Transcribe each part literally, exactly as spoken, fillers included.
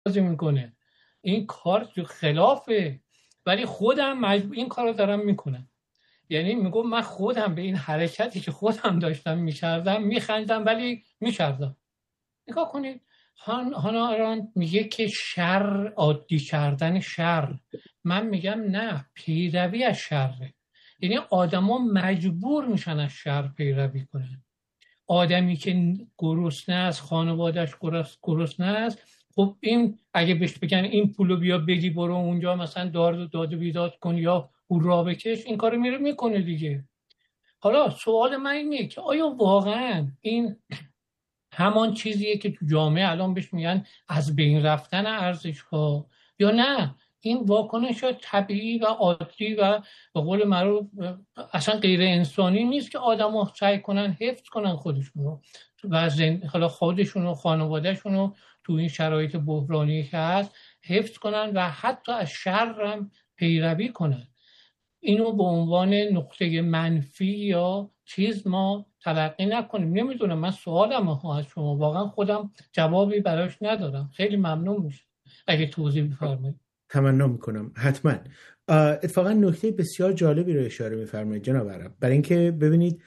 بازی میکنه، این کار تو خلافه، ولی خودم مجبور این کار رو دارم میکنم. یعنی میگم من خودم به این حرکتی که خودم داشتم میکردم میخندم، ولی میکردم. نگاه کنید، هان هانا آرنت میگه که شر عادی کردن شر، من میگم نه، پیروی از شره. یعنی آدما مجبور میشن از شر پیروی کنن. آدمی که گرسنه است، خانواده‌اش گرسنه است، خب این اگه بهش بگن این پولو بیا بدی برو اونجا مثلا دار داد و بیداد کن یا هورا بکش، این کارو میره میکنه دیگه. حالا سوال من اینه که آیا واقعا این همان چیزیه که تو جامعه الان بهش میگن از بین رفتن ارزش‌ها، یا نه این واکنش طبیعی و عادی و به قول معروف اصلا غیر انسانی نیست که آدم‌ها سعی کنن حفظ کنن خودشون رو و زن... حالا خودشون و خانواده‌شون رو تو این شرایط بحرانی که هست حفظ کنن و حتی از شر هم پیروی کنن. اینو به عنوان نقطه منفی یا چیز ما تلقی نکنیم. نمیدونم، من سوالم ها از شما واقعا خودم جوابی براش ندارم. خیلی ممنون میشه اگه توضیح بفرمایید. تمنا میکنم حتما. اتفاقا نکته بسیار جالبی رو اشاره میفرمایید جناب عرب، برای اینکه ببینید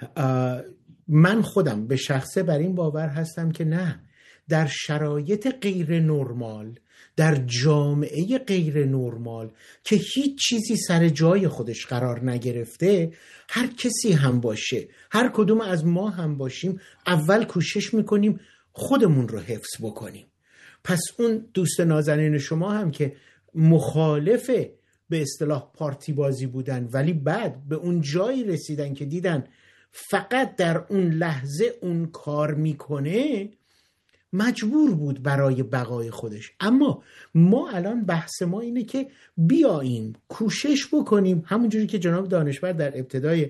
من خودم به شخصه بر این باور هستم که نه، در شرایط غیر نرمال، در جامعه غیر نرمال که هیچ چیزی سر جای خودش قرار نگرفته، هر کسی هم باشه، هر کدوم از ما هم باشیم، اول کوشش میکنیم خودمون رو حفظ بکنیم. پس اون دوست نازنین شما هم که مخالف به اصطلاح پارتی بازی بودن ولی بعد به اون جایی رسیدن که دیدن فقط در اون لحظه اون کار میکنه، مجبور بود برای بقای خودش. اما ما الان بحث ما اینه که بیاییم کوشش بکنیم، همونجوری که جناب دانشور در ابتدای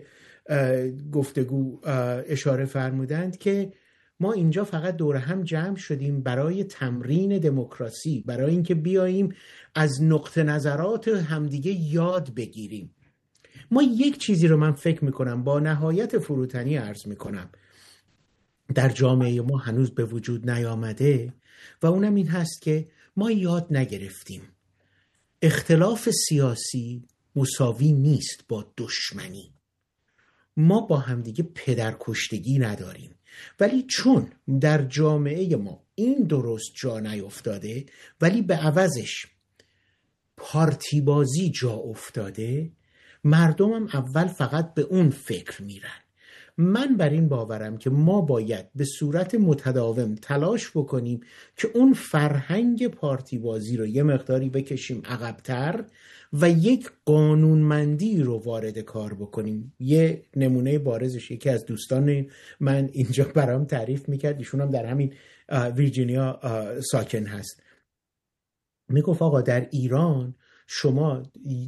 گفتگو اشاره فرمودند که ما اینجا فقط دور هم جمع شدیم برای تمرین دموکراسی، برای اینکه بیاییم از نقطه نظرات همدیگه یاد بگیریم. ما یک چیزی رو من فکر میکنم با نهایت فروتنی عرض میکنم در جامعه ما هنوز به وجود نیامده و اونم این هست که ما یاد نگرفتیم اختلاف سیاسی مساوی نیست با دشمنی. ما با همدیگه پدرکشتگی نداریم، ولی چون در جامعه ما این درست جا نیفتاده ولی به عوضش پارتی بازی جا افتاده، مردمم اول فقط به اون فکر میرن. من بر این باورم که ما باید به صورت متداوم تلاش بکنیم که اون فرهنگ پارتی بازی رو یه مقداری بکشیم عقب‌تر و یک قانونمندی رو وارد کار بکنیم. یه نمونه بارزش یکی از دوستان من اینجا برام تعریف میکرد، ایشون هم در همین ویرجینیا ساکن هست. میگفت آقا در ایران شما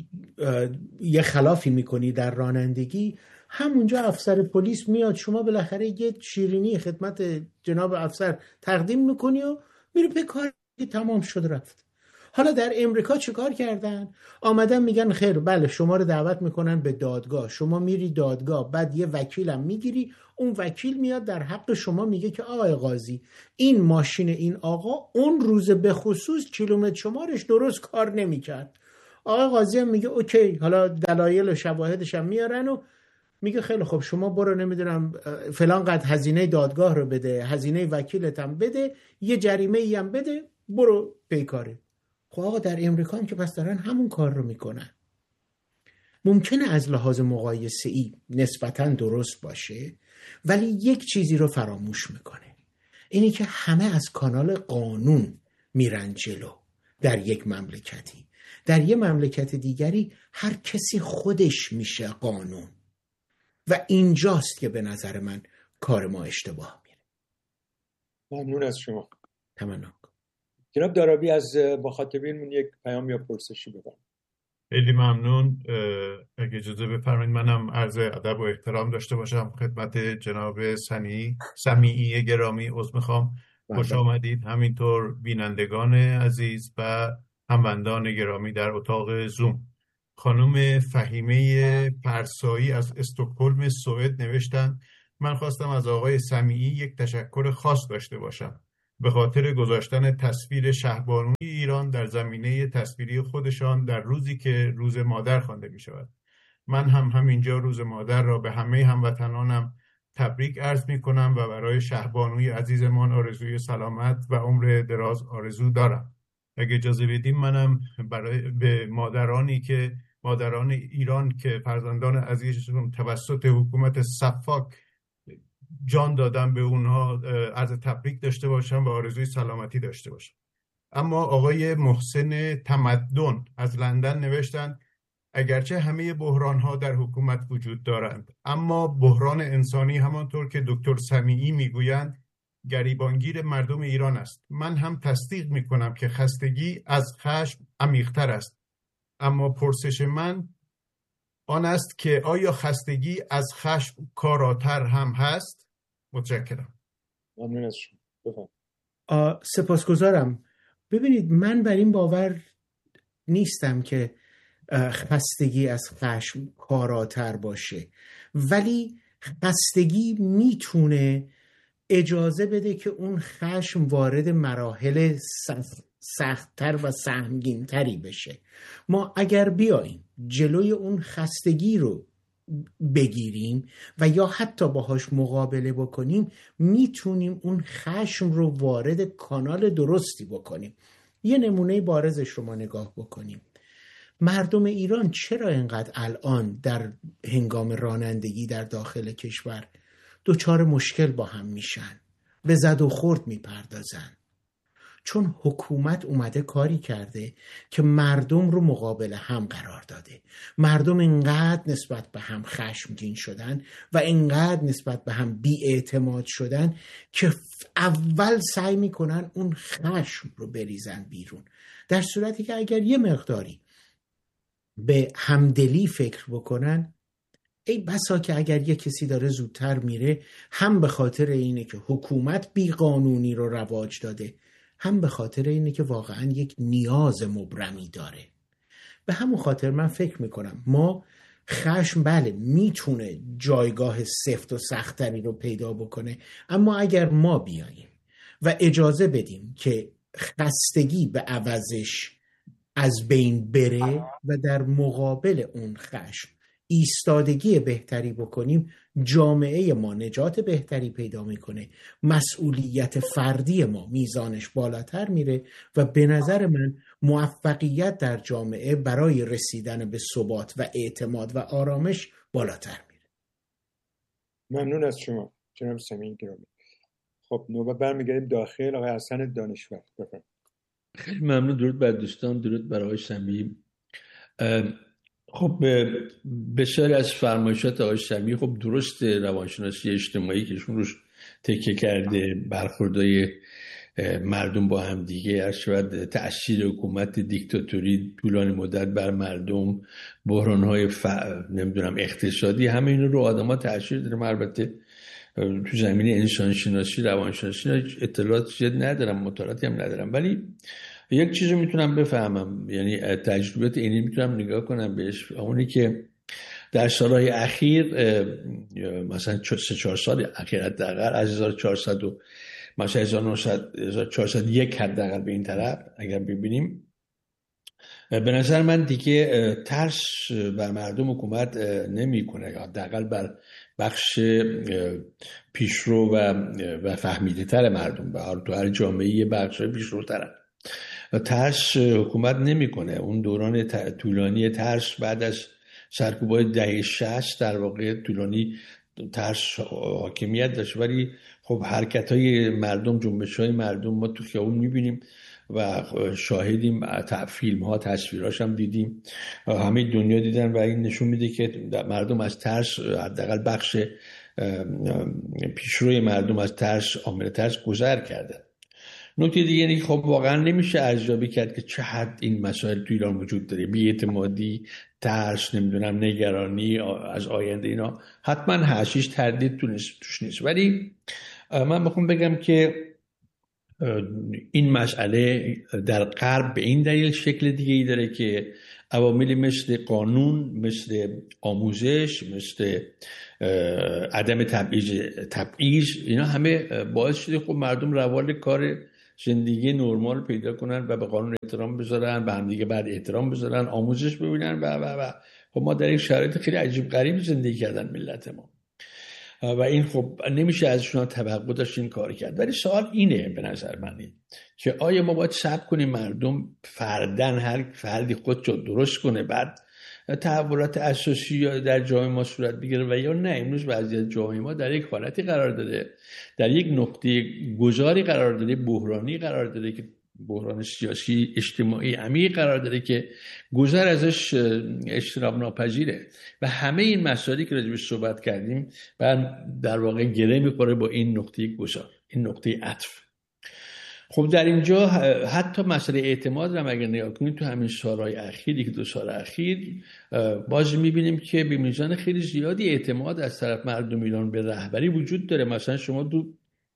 یه خلافی میکنی در رانندگی، همونجا افسر پلیس میاد، شما بالاخره یه شیرینی خدمت جناب افسر تقدیم میکنی و میره به کار، تمام شد رفت. حالا در امریکا چه کار کردن؟ آمدن میگن خیر بله شما رو دعوت میکنن به دادگاه، شما میری دادگاه، بعد یه وکیلم میگیری، اون وکیل میاد در حق شما میگه که آقای قاضی این ماشین این آقا اون روز به خصوص کیلومتر شمارش درست کار نمیکرد. آقای قاضی هم میگه اوکی، حالا دلایل و شواهدش هم میارن و میگه خیلی خب شما برو نمیدونم فلان قد هزینه دادگاه رو بده، هزینه وکیلت هم بده، یه جریمه ای هم بده، برو پیکاره. خب آقا در امریکا هم که پس دارن همون کار رو میکنن. ممکنه از لحاظ مقایسه ای نسبتاً درست باشه ولی یک چیزی رو فراموش میکنه، اینی که همه از کانال قانون میرن جلو در یک مملکتی. در یک مملکت دیگری هر کسی خودش میشه قانون و اینجاست که به نظر من کار ما اشتباه میره. ممنون از شما. تمام. جناب دارابی از مخاطبینمون یک پیام یا پرسشی بفرمایید. خیلی ممنون. اگه اجازه بفرمایید منم عرض ادب و احترام داشته باشم خدمت جناب سنی سمیعی گرامی. عذر میخوام. خوش آمدید. همینطور بینندگان عزیز و هموندان گرامی در اتاق زوم. خانم فهیمه پرسایی از استکهلم سوئد نوشتن من خواستم از آقای سمیعی یک تشکر خاص داشته باشم. به خاطر گذاشتن تصویر شهبانوی ایران در زمینه تصویری خودشان در روزی که روز مادر خوانده می شود. من هم همینجا روز مادر را به همه هموطنانم تبریک عرض می کنم و برای شهبانوی عزیزمان آرزوی سلامت و عمر دراز آرزو دارم. اگه اجازه بدیم منم برای به مادرانی که مادران ایران که فرزندان عزیزشون توسط حکومت صفاک جان دادن به اونها عرض تبریک داشته باشم و آرزوی سلامتی داشته باشم. اما آقای محسن تمدن از لندن نوشتند اگرچه همه بحران‌ها در حکومت وجود دارند، اما بحران انسانی همانطور که دکتر سمیعی میگویند گریبانگیر مردم ایران است. من هم تصدیق میکنم که خستگی از خشم عمیق‌تر است. اما پرسش من آن است که آیا خستگی از خشم کاراتر هم هست؟ متشکرم. ممنون از شما. بفرمایید. سپاسگزارم. ببینید من بر این باور نیستم که خستگی از خشم کاراتر باشه، ولی خستگی میتونه اجازه بده که اون خشم وارد مراحل سخت‌تر و سهمگین‌تری بشه. ما اگر بیاییم جلوی اون خستگی رو بگیریم و یا حتی باهاش مقابله بکنیم، میتونیم اون خشم رو وارد کانال درستی بکنیم. یه نمونه بارزش رو ما نگاه بکنیم. مردم ایران چرا اینقدر الان در هنگام رانندگی در داخل کشور دچار مشکل با هم میشن، به زد و خورد میپردازن؟ چون حکومت اومده کاری کرده که مردم رو مقابل هم قرار داده. مردم اینقدر نسبت به هم خشمگین شدن و اینقدر نسبت به هم بی‌اعتماد شدن که اول سعی میکنن اون خشم رو بریزن بیرون، در صورتی که اگر یه مقداری به همدلی فکر بکنن، ای بسا که اگر یه کسی داره زودتر میره، هم به خاطر اینه که حکومت بی قانونی رو رواج داده، هم به خاطر اینه که واقعا یک نیاز مبرمی داره. به همون خاطر من فکر میکنم ما خشم بله میتونه جایگاه سفت و سختری رو پیدا بکنه، اما اگر ما بیاییم و اجازه بدیم که خستگی به عوضش از بین بره و در مقابل اون خشم ایستادگی بهتری بکنیم، جامعه ما نجات بهتری پیدا میکنه، مسئولیت فردی ما میزانش بالاتر میره و به نظر من موفقیت در جامعه برای رسیدن به ثبات و اعتماد و آرامش بالاتر میره. ممنون از شما جناب سمیعی گرامی. خب نوبت برمیگردیم داخل. آقای حسن دانشور بفرمایید. خیلی ممنون. درود بر دوستان، درود بر آقای سمیعی. خب بسیاری از فرمایشات آقای سمیعی خب درست روانشناسی اجتماعی که ایشون روش تکیه کرده، برخوردهای مردم با هم دیگه، هر شود تأثیر حکومت دیکتاتوری طولانی مدت بر مردم، بحران‌های ف... نمیدونم اقتصادی، همه اینو رو آدم‌ها تأثیر داره. البته تو زمینه انسانشناسی روانشناسی اطلاعات زیاد ندارم، مطالعاتی هم ندارم، ولی یک چیزی میتونم بفهمم، یعنی تجربیات اینی میتونم نگاه کنم بهش، اونی که در سالهای اخیر مثلا سه چهار سال اخیر حداقل از هزار و چهارصد و مثلا هزار و چهارصد و یک حداقل به این طرف اگر ببینیم، به نظر من دیگه ترس بر مردم حکومت نمیکنه، حداقل بر بخش پیشرو و و فهمیده تر مردم. به هر تو هر جامعه بخش پیشرو ترن، ترس حکومت نمیکنه. اون دوران طولانی ترس بعد از سرکوبای دهه شصت در واقع طولانی ترس حاکمیت داشت، ولی خب حرکت‌های مردم، جنبش‌های مردم ما تو خیابون می‌بینیم و شاهدیم، فیلم ها تصویراش هم دیدیم، همه دنیا دیدن و این نشون میده که مردم از ترس، حداقل بخش پیشروی مردم از ترس، عامل ترس گذر کردن. نکته دیگه اینه که خب واقعا نمیشه ارزیابی کرد که چه حد این مسائل تو ایران وجود داره، بی‌اعتمادی، ترس، نمیدونم نگرانی از آینده، اینا حتما هشیش تردید توش نیست. ولی من میخوام بگم که این مسئله در غرب به این دلیل شکل دیگه ای داره که عواملی مثل قانون، مثل آموزش، مثل عدم تبعیض تبعیض، اینا همه باعث شده خب مردم روال کار زندگی نرمال پیدا کنن و به قانون احترام بذارن، به هم دیگه بعد احترام بذارن، آموزش ببینن و و و خب ما در یک شرایط خیلی عجیب غریب زندگی کردن ملت ما و این خب نمیشه ازشون توقع داشت این کار کرد. ولی سوال اینه به نظر من این که آیا ما باید صبر کنیم مردم فردن هر فردی خودشو درست کنه بعد تحولات اساسی در جامعه ما صورت بگیره و یا نه امروز وضعیت جامعه ما در یک حالتی قرار داده، در یک نقطه گذاری قرار داده، بحرانی قرار داده که بحران سیاسی اجتماعی عمیق قرار داره که گذر ازش اجتناب ناپذیره و همه این مسائلی که راجعش صحبت کردیم بعد در واقع گره میخوره با این نقطه گذار، این نقطه عطف. خب در اینجا حتی مسئله اعتماد رو اگر نگاه کنیم تو همین سالهای اخیر، یک دو سال اخیر باز میبینیم که به میزان خیلی زیادی اعتماد از طرف مردم ایران به رهبری وجود داره. مثلا شما دو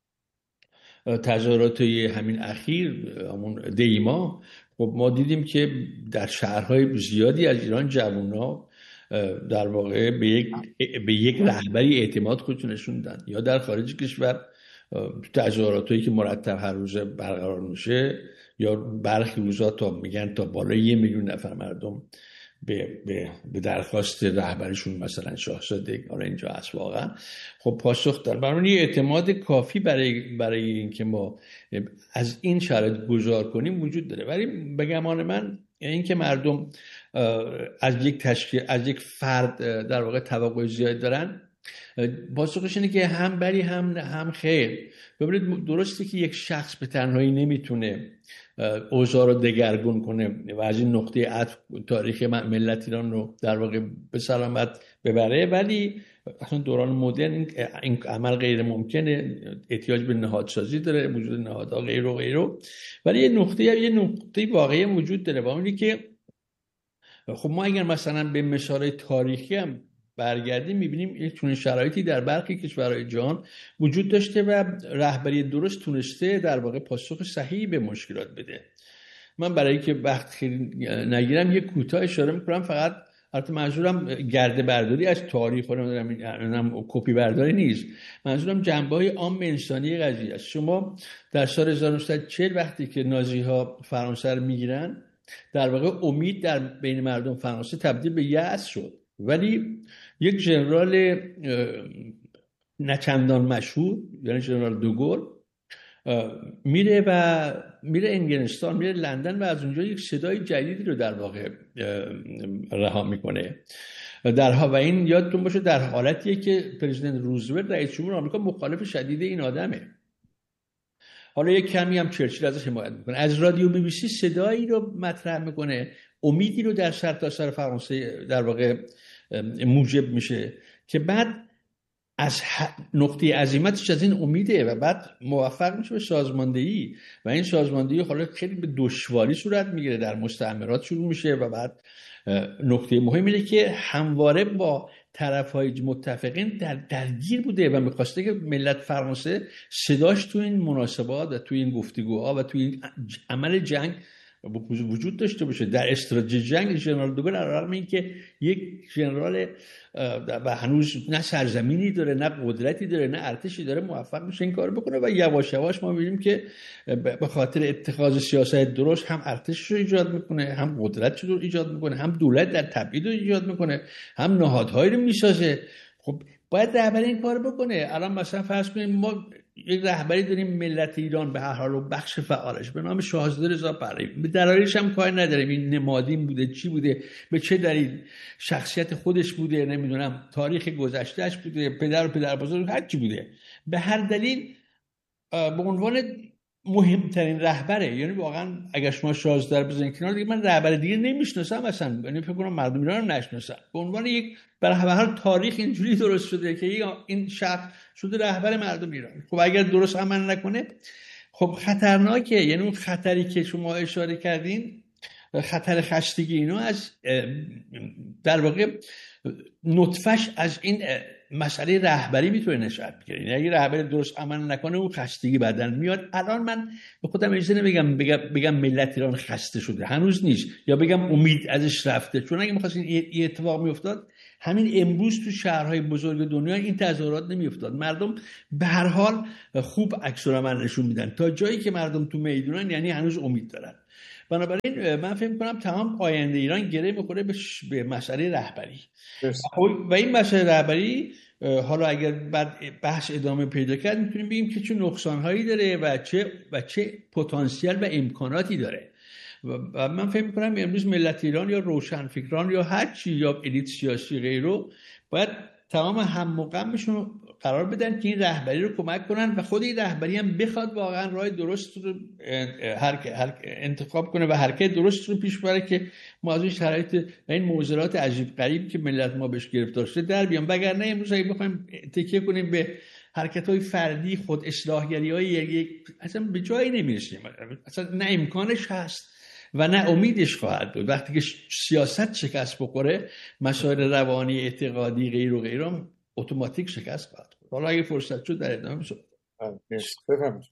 تظاهرات همین اخیر همون دیما خب ما دیدیم که در شهرهای زیادی از ایران جوونا در واقع به یک به یک رهبری اعتماد خودشون نشوندن، یا در خارج کشور تظاهراتی که مرتب هر روز برقرار میشه یا برخی روزا تا میگن تا بالای یه میلیون نفر مردم به, به, به درخواست رهبرشون مثلا شاهزاده حالا اینجا هست واقعا خب پاسخ دار. برای اعتماد کافی برای برای اینکه ما از این شرایط گذار کنیم وجود داره. ولی به گمان من اینکه مردم از یک تشکیل از یک فرد در واقع توقع زیاد دارن، پاسخش اینه که هم بری هم هم خیر. ببینید درسته که یک شخص به تنهایی نمیتونه اوضاع رو دگرگون کنه و از این نقطه عطف تاریخ ملت ایران رو در واقع به سلامت ببره، ولی اصلا دوران مدرن این عمل غیر ممکنه، احتیاج به نهادسازی داره، وجود نهادها غیر و غیره. ولی یه نقطه یه نقطه واقعی وجود داره و اونی که خب ما اگر مثلا به مثال تاریخی هم برگردیم میبینیم یک چنین شرایطی در برخی کشورهای جهان وجود داشته و رهبری درست تونسته در واقع پاسخ صحیحی به مشکلات بده. من برای که وقت خیلی نگیرم یک کوتاه اشاره میکنم، فقط البته منظورم گرده برداری از تاریخ و نمیدونم کپی برداری نیست، منظورم جنبه‌های عام انسانی قضیه است. شما در سال هزار و نهصد و چهل وقتی که نازی‌ها فرانسه رو میگیرن در واقع امید در بین مردم فرانسه تبدیل به یأس شد، ولی یک ژنرال نچندان مشهور یعنی ژنرال دوگل میره و میره انگلستان، میره لندن و از اونجا یک صدای جدیدی رو در واقع رها میکنه. در ها و این یادتون باشه در حالتیه که پرزیدنت روزولت رئیس جمهور آمریکا مخالف شدید این آدمه. حالا یک کمی هم چرچیل ازش حمایت میکنه، از رادیو بی بی سی صدایی رو مطرح میکنه، امیدی رو در سرتاسر فرانسه در واقع موجب میشه که بعد از نقطه عظیمتش از این امیده و بعد موفق میشه به سازماندهی و این سازماندهی حالا خیلی به دشواری صورت میگیره، در مستعمرات شروع میشه و بعد نقطه مهمی اینه که همواره با طرفهای متفقین در درگیر بوده و میخواسته که ملت فرانسه صداش تو این مناسبات و تو این گفتگوها و تو این عمل جنگ وجود داشته باشه. در استراتژی جنگ ژنرال دوگل علاوه این که یک ژنرال و هنوز نه سرزمینی داره، نه قدرتی داره، نه ارتشی داره، موفق میشه این کارو بکنه و یواش یواش ما میبینیم که به خاطر اتخاذ سیاست درست هم ارتش رو ایجاد میکنه، هم قدرت رو ایجاد میکنه، هم دولت در تبعید رو ایجاد میکنه، هم نهادهایی رو میسازه. خب باید رهبری این کارو بکنه. الان مثلا فرض کنیم ما یک رهبری داریم ملت ایران به هر حال و بخش فعالش به نام شاهزاده رضا پهلوی، به دلایلش هم کار نداریم این نمادین بوده چی بوده به چه دلیل، شخصیت خودش بوده، نمیدونم تاریخ گذشتهش بوده، پدر و پدر بزرگ هر چی بوده، به هر دلیل به عنوان مهمترین رهبره. یعنی واقعا اگر شما شاهزاده رو بزنید کنار دیگه من رهبر دیگه نمیشناسم اصلا، یعنی فکر کنم مردم ایران رو نشناسن. به عنوان یک برای هر تاریخ اینجوری درست شده که این شخص شده رهبر مردم ایران. خب اگر درست عمل نکنه خب خطرناکه. یعنی اون خطری که شما اشاره کردین، خطر خستگی، اینو از در واقع نطفش از این مسئله رهبری میتونه نشأت بگیره. یعنی اگه رهبری درست عمل نکنه اون خستگی بدن میاد. الان من به خودم اجازه نمیگم بگم بگم ملت ایران خسته شده، هنوز نیست، یا بگم امید ازش رفته، چون اگه می‌خواستین این اتفاق میافتاد همین امروز تو شهرهای بزرگ دنیا این تظاهرات نمیافتاد. مردم به هر حال خوب عکس العمل نشون میدن. تا جایی که مردم تو میدونن یعنی هنوز امید دارن. بنابراین من فکر می‌کنم تمام آینده ایران گره می‌خوره به مسئله رهبری و این مسئله رهبری حالا اگر بعد بحث ادامه پیدا کرد میتونیم بگیم که چه نقصان‌هایی داره و چه و چه پتانسیل و امکاناتی داره. و من فکر می‌کنم امروز ملت ایران یا روشنفکران یا هر چی یا الیت سیاسی غیرو باید تمام هم و غمشون قرار بدن که این رهبری رو کمک کنن و خود این رهبری هم بخواد واقعا راه درست رو انتخاب کنه و حرکت درست رو پیش بره که ما از این شرایط این معضلات عجیب غریب که ملت ما بهش گرفتار شده در بیام. وگرنه امروز اگه بخوایم تکیه کنیم به حرکت‌های فردی، خود اصلاحگری‌های یک اصلا به جایی نمیرسیم. اصلا نه امکانش هست و نه امیدش خواهد بود. وقتی که سیاست شکست بخوره مسائل روانی، اعتقادی، غیر و غیره اتوماتیک شکست خواهد خورد. حالا اگه فرصت شد در ادامه میشه. بفرمایید.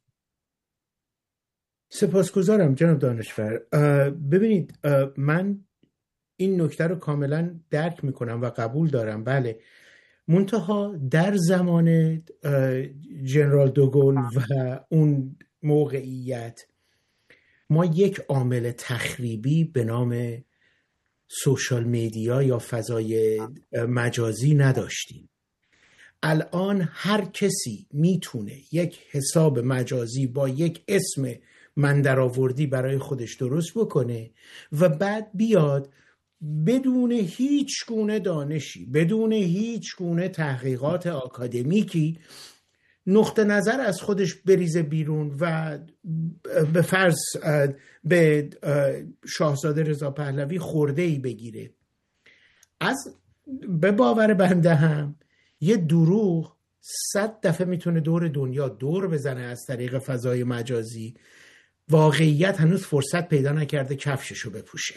سپاسگزارم جناب دانشور. ببینید من این نکته رو کاملا درک میکنم و قبول دارم، بله، منتها در زمان جنرال دوگل و اون موقعیت ما یک عامل تخریبی به نام سوشال میدیا یا فضای مجازی نداشتیم. الان هر کسی میتونه یک حساب مجازی با یک اسم من درآوردی برای خودش درست بکنه و بعد بیاد بدون هیچ گونه دانشی، بدون هیچ گونه تحقیقات آکادمیکی نقطه نظر از خودش بریزه بیرون و به فرض به شاهزاده رضا پهلوی خورده‌ای بگیره. از به باور بنده هم یه دروغ صد دفعه میتونه دور دنیا دور بزنه از طریق فضای مجازی. واقعیت هنوز فرصت پیدا نکرده کفششو بپوشه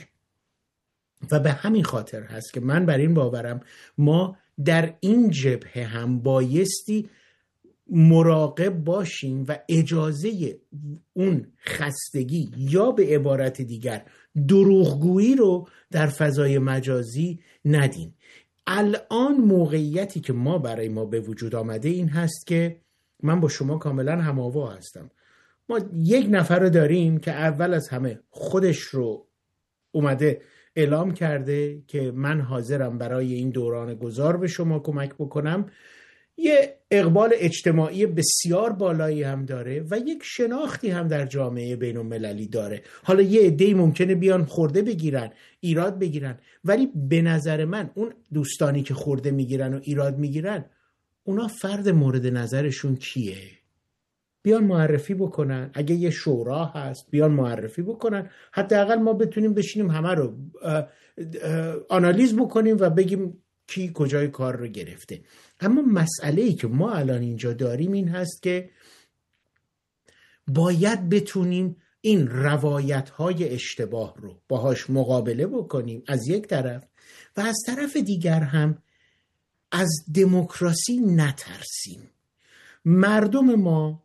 و به همین خاطر هست که من بر این باورم ما در این جبهه هم بایستی مراقب باشیم و اجازه اون خستگی یا به عبارت دیگر دروغگویی رو در فضای مجازی ندیم. الان موقعیتی که ما برای ما به وجود آمده این هست که من با شما کاملا هم‌آوا هستم. ما یک نفر رو داریم که اول از همه خودش رو اومده اعلام کرده که من حاضرم برای این دوران گذار به شما کمک بکنم. یه اقبال اجتماعی بسیار بالایی هم داره و یک شناختی هم در جامعه بین المللی داره. حالا یه عده‌ای ممکنه بیان خورده بگیرن، ایراد بگیرن، ولی به نظر من اون دوستانی که خورده میگیرن و ایراد میگیرن اونا فرد مورد نظرشون کیه؟ بیان معرفی بکنن. اگه یه شورا هست بیان معرفی بکنن، حداقل ما بتونیم بشینیم همه رو آنالیز بکنیم و بگیم کی کجای کار رو گرفته. اما مسئله‌ای که ما الان اینجا داریم این هست که باید بتونیم این روایت‌های اشتباه رو باهاش مقابله بکنیم از یک طرف و از طرف دیگر هم از دموکراسی نترسیم. مردم ما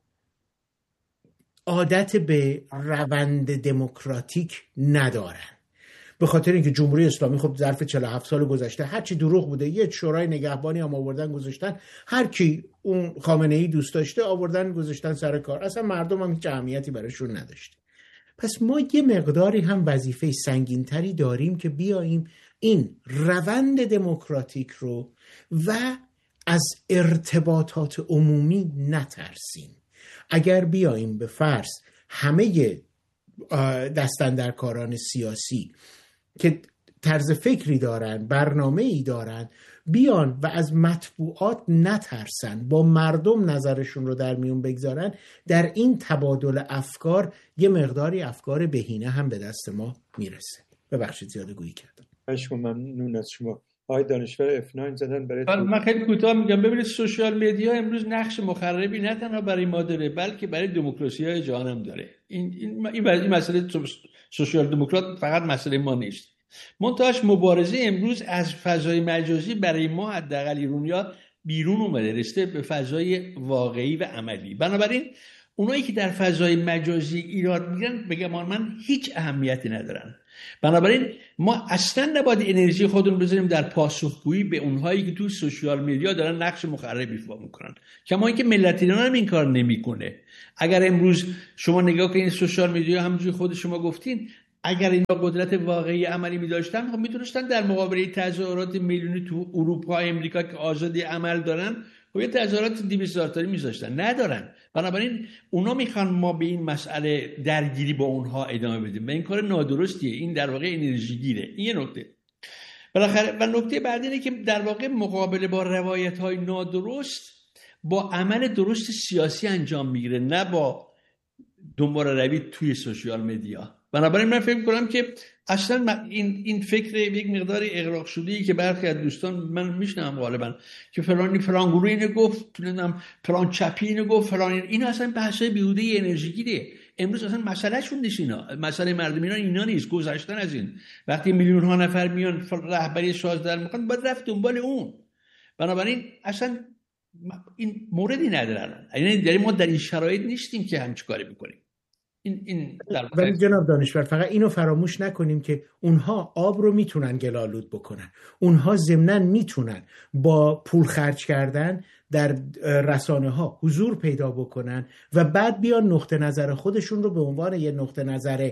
عادت به روند دموکراتیک ندارن، به خاطر اینکه جمهوری اسلامی خب ظرف چهل و هفت سال گذشته هر چی دروغ بوده یه شورای نگهبانی هم آوردن گذاشتن، هر کی اون خامنه‌ای دوست داشته آوردن گذاشتن سر کار، اصلا مردم هم هیچ اهمیتی براشون نداشته. پس ما یه مقداری هم وظیفه سنگین‌تری داریم که بیاییم این روند دموکراتیک رو و از ارتباطات عمومی نترسیم. اگر بیاییم به فرض همه دستاندرکاران سیاسی که طرز فکری دارن، برنامه‌ای دارن، بیان و از مطبوعات نترسن، با مردم نظرشون رو در میون بگذارن، در این تبادل افکار یه مقداری افکار بهینه هم به دست ما میرسه. ببخشید زیاده گویی کردم. خیلی ممنون از شما. آقای دانشور اف نه زدن برای من خیلی کوتاه میگم. ببینید سوشال مدیا امروز نقش مخربی نه تنها برای ما داره بلکه برای دموکراسی‌های جهان هم داره. این این این, این مسئله سوشال دموکرات فقط مسئله ما نیست. منتهاش مبارزه امروز از فضای مجازی برای ما حداقل ایرانی‌ها بیرون اومده، رسیده به فضای واقعی و عملی. بنابراین اونایی که در فضای مجازی ایراد میگیرن بگم من هیچ اهمیتی ندارن. بنابراین ما اصلا نباید انرژی خودمون بذاریم در پاسخگویی به اونهایی که تو سوشیال میدیا دارن نقش مخرب ایفا میکنن، کما اینکه ملت ایران هم این کار نمیکنه. اگر امروز شما نگاه کنید سوشیال میدیا، همونجوری خود شما گفتین، اگر اینا قدرت واقعی عملی می‌داشتن خب میتونستن در مقابل تظاهرات میلیونی تو اروپا، امریکا که آزادی عمل دارن، خب یه تظاهرات دویست هزار تایی می‌ذاشتن، ندارن. بنابراین اونا میخوان ما به این مسئله درگیری با اونها ادامه بدیم و این کار نادرستیه. این در واقع انرژی گیره. این یه نکته. بالاخره و نکته بعدی اینه که در واقع مقابله با روایت‌های نادرست با عمل درست سیاسی انجام میگیره، نه با دنبال روی توی سوشیال مدیا. بنابراین من فکر می‌کنم که اصلا این این فکر یک مقدار اغراق شده‌ای که برخی از دوستان من میشنم غالبا که فلانی فلان گروه اینو گفت، نمیدونم فلان چپی اینو گفت، فلان این اصلا بحثای بیهوده انرژی گیره. امروز اصلا مسئلهشون نیست اینا، مسئله مردم ایران اینا نیست، گذشتن از این. وقتی میلیون ها نفر میان رهبری شازده میخوان باید رفت دنبال اون. بنابراین اصلا این موردی ندارن. یعنی در ما در این شرایط نیستیم که همچین کاری بکنیم. این این ولی جناب دانشور فقط اینو فراموش نکنیم که اونها آب رو میتونن گلالود بکنن، اونها ضمناً میتونن با پول خرج کردن در رسانه ها حضور پیدا بکنن و بعد بیان نقطه نظر خودشون رو به عنوان یه نقطه نظر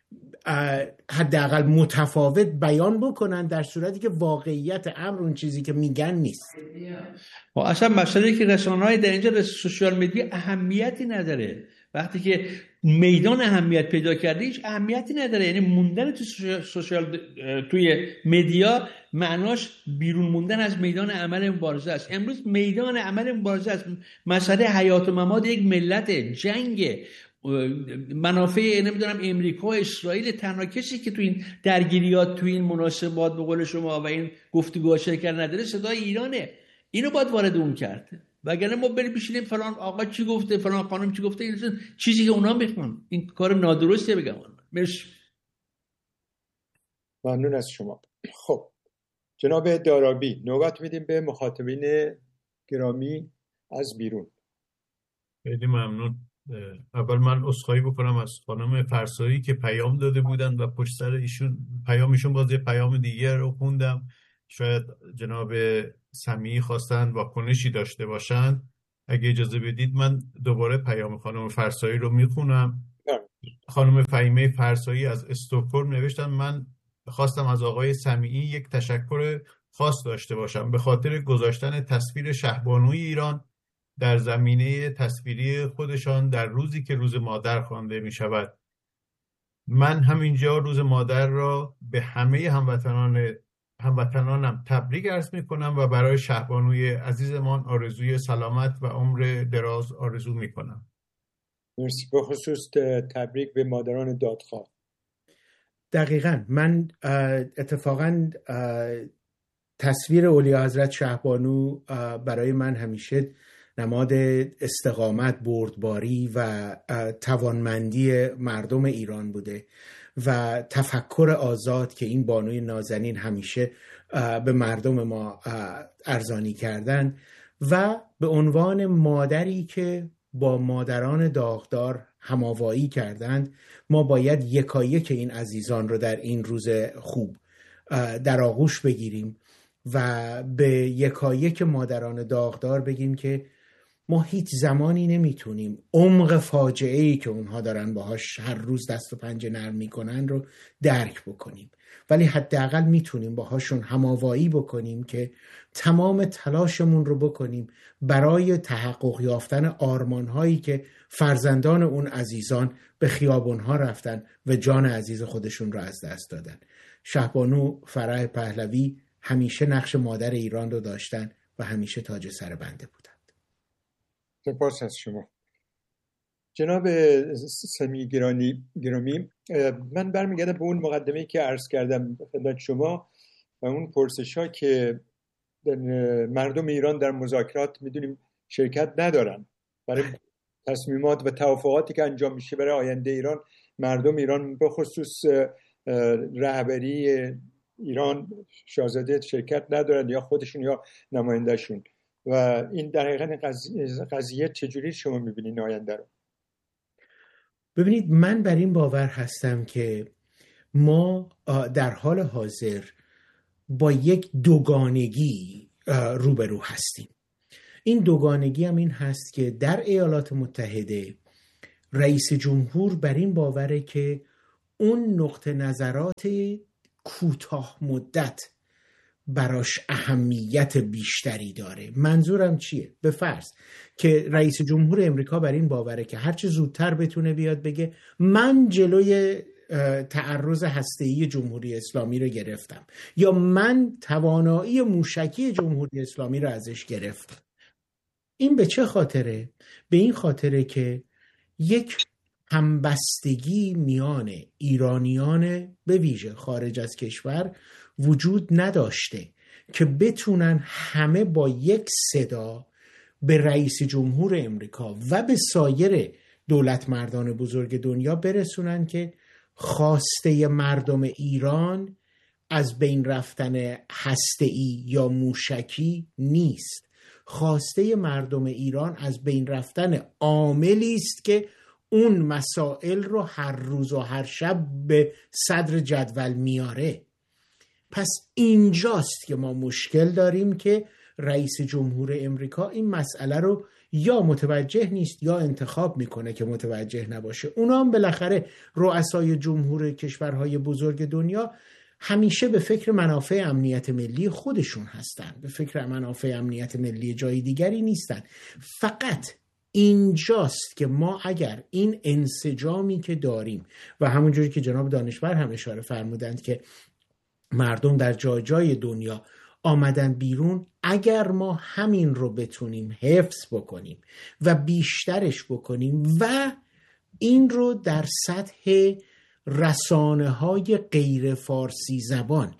حداقل متفاوت بیان بکنن، در صورتی که واقعیت امر اون چیزی که میگن نیست. و اصلا مسئله که رسانه‌های در اینجا سوشیال مدیا اهمیتی نداره. وقتی که میدان اهمیت پیدا کرده هیچ اهمیتی نداره. یعنی موندن تو سوشیال توی مدیا معناش بیرون موندن از میدان عمل مبارزه است. امروز میدان عمل مبارزه است. مسئله حیات و ممات یک ملت، جنگ، منافع نمیدونم امریکا و اسرائیل. تنها کسی که تو این درگیریات، تو این مناسبات به قول شما و این گفتگوها شرکت نداره صدای ایرانه. اینو باید وارد اون کرد. وگرنه ما بریم بشینیم فلان آقا چی گفته، فلان خانم چی گفته، این چیزی که اونا میخوان. این کار نادرسته بگم. مرسی. ممنون از شما. خب جناب دارابی، نوبت میدیم به مخاطبین گرامی از بیرون. خیلی ممنون. اول من عذرخواهی بکنم از خانم فرسایی که پیام داده بودن و پشت سر ایشون پیامشون باز یه پیام دیگر رو خوندم. شاید جناب سمیعی خواستن واکنشی داشته باشن. اگه اجازه بدید من دوباره پیام خانم فرسایی رو میخونم. خانم فهیمه فرسایی از استکهلم نوشتن من خواستم از آقای سمیعی یک تشکر خاص داشته باشم به خاطر گذاشتن تصویر شهبانوی ایران در زمینه تصویری خودشان در روزی که روز مادر خوانده می شود. من همینجا روز مادر را به همه هموطنان هموطنانم تبریک عرض می کنم و برای شهبانوی عزیزمان آرزوی سلامت و عمر دراز آرزو می کنم. مرسی. به خصوص تبریک به مادران دادخواه. دقیقاً من اتفاقاً تصویر اولیا حضرت شهبانو برای من همیشه نماد استقامت، بردباری و توانمندی مردم ایران بوده و تفکر آزاد که این بانوی نازنین همیشه به مردم ما ارزانی کردن و به عنوان مادری که با مادران داغدار هماوایی کردند، ما باید یکایک این عزیزان رو در این روز خوب در آغوش بگیریم و به یکایک مادران داغدار بگیم که ما هیچ زمانی نمیتونیم عمق فاجعه‌ای که اونها دارن باهاش هر روز دست و پنجه نرم میکنن رو درک بکنیم، ولی حداقل میتونیم باهاشون هماوایی بکنیم که تمام تلاشمون رو بکنیم برای تحقق یافتن آرمانهایی که فرزندان اون عزیزان به خیابونها رفتن و جان عزیز خودشون رو از دست دادن. شهبانو فرح پهلوی همیشه نقش مادر ایران رو داشتن و همیشه تاج سر بنده بودن. سپاس از شما. جناب سمیعی گرامی گرامی من برمیگردم به اون مقدمه‌ای که عرض کردم خدمت شما و اون پرسش‌ها که مردم ایران در مذاکرات میدونیم شرکت ندارن. برای تصمیمات و توافقاتی که انجام میشه برای آینده ایران، مردم ایران به خصوص رهبری ایران شاهزاده شرکت ندارن، یا خودشون یا نمایندهشون. و این در حقیقت قضیه چجوری شما میبینید آینده رو؟ ببینید، من بر این باور هستم که ما در حال حاضر با یک دوگانگی روبرو هستیم. این دوگانگی هم این هست که در ایالات متحده رئیس جمهور بر این باوره که اون نقطه نظرات کوتاه مدت براش اهمیت بیشتری داره. منظورم چیه؟ به فرض که رئیس جمهور امریکا بر این باوره که هرچه زودتر بتونه بیاد بگه من جلوی تعرض هسته‌ای جمهوری اسلامی رو گرفتم، یا من توانایی موشکی جمهوری اسلامی رو ازش گرفتم. این به چه خاطره؟ به این خاطره که یک همبستگی میان ایرانیان به ویژه خارج از کشور وجود نداشته که بتونن همه با یک صدا به رئیس جمهور امریکا و به سایر دولت مردان بزرگ دنیا برسونن که خواسته مردم ایران از بین رفتن هسته‌ای یا موشکی نیست. خواسته مردم ایران از بین رفتن عاملی است که اون مسائل رو هر روز و هر شب به صدر جدول میاره. پس اینجاست که ما مشکل داریم که رئیس جمهور امریکا این مسئله رو یا متوجه نیست یا انتخاب میکنه که متوجه نباشه. اونا هم بالاخره رؤسای جمهور کشورهای بزرگ دنیا همیشه به فکر منافع امنیت ملی خودشون هستن، به فکر منافع امنیت ملی جای دیگری نیستن. فقط اینجاست که ما اگر این انسجامی که داریم و همونجوری که جناب دانشور هم اشاره فرمودند که مردم در جای جای دنیا آمدن بیرون، اگر ما همین رو بتونیم حفظ بکنیم و بیشترش بکنیم و این رو در سطح رسانه های غیر فارسی زبان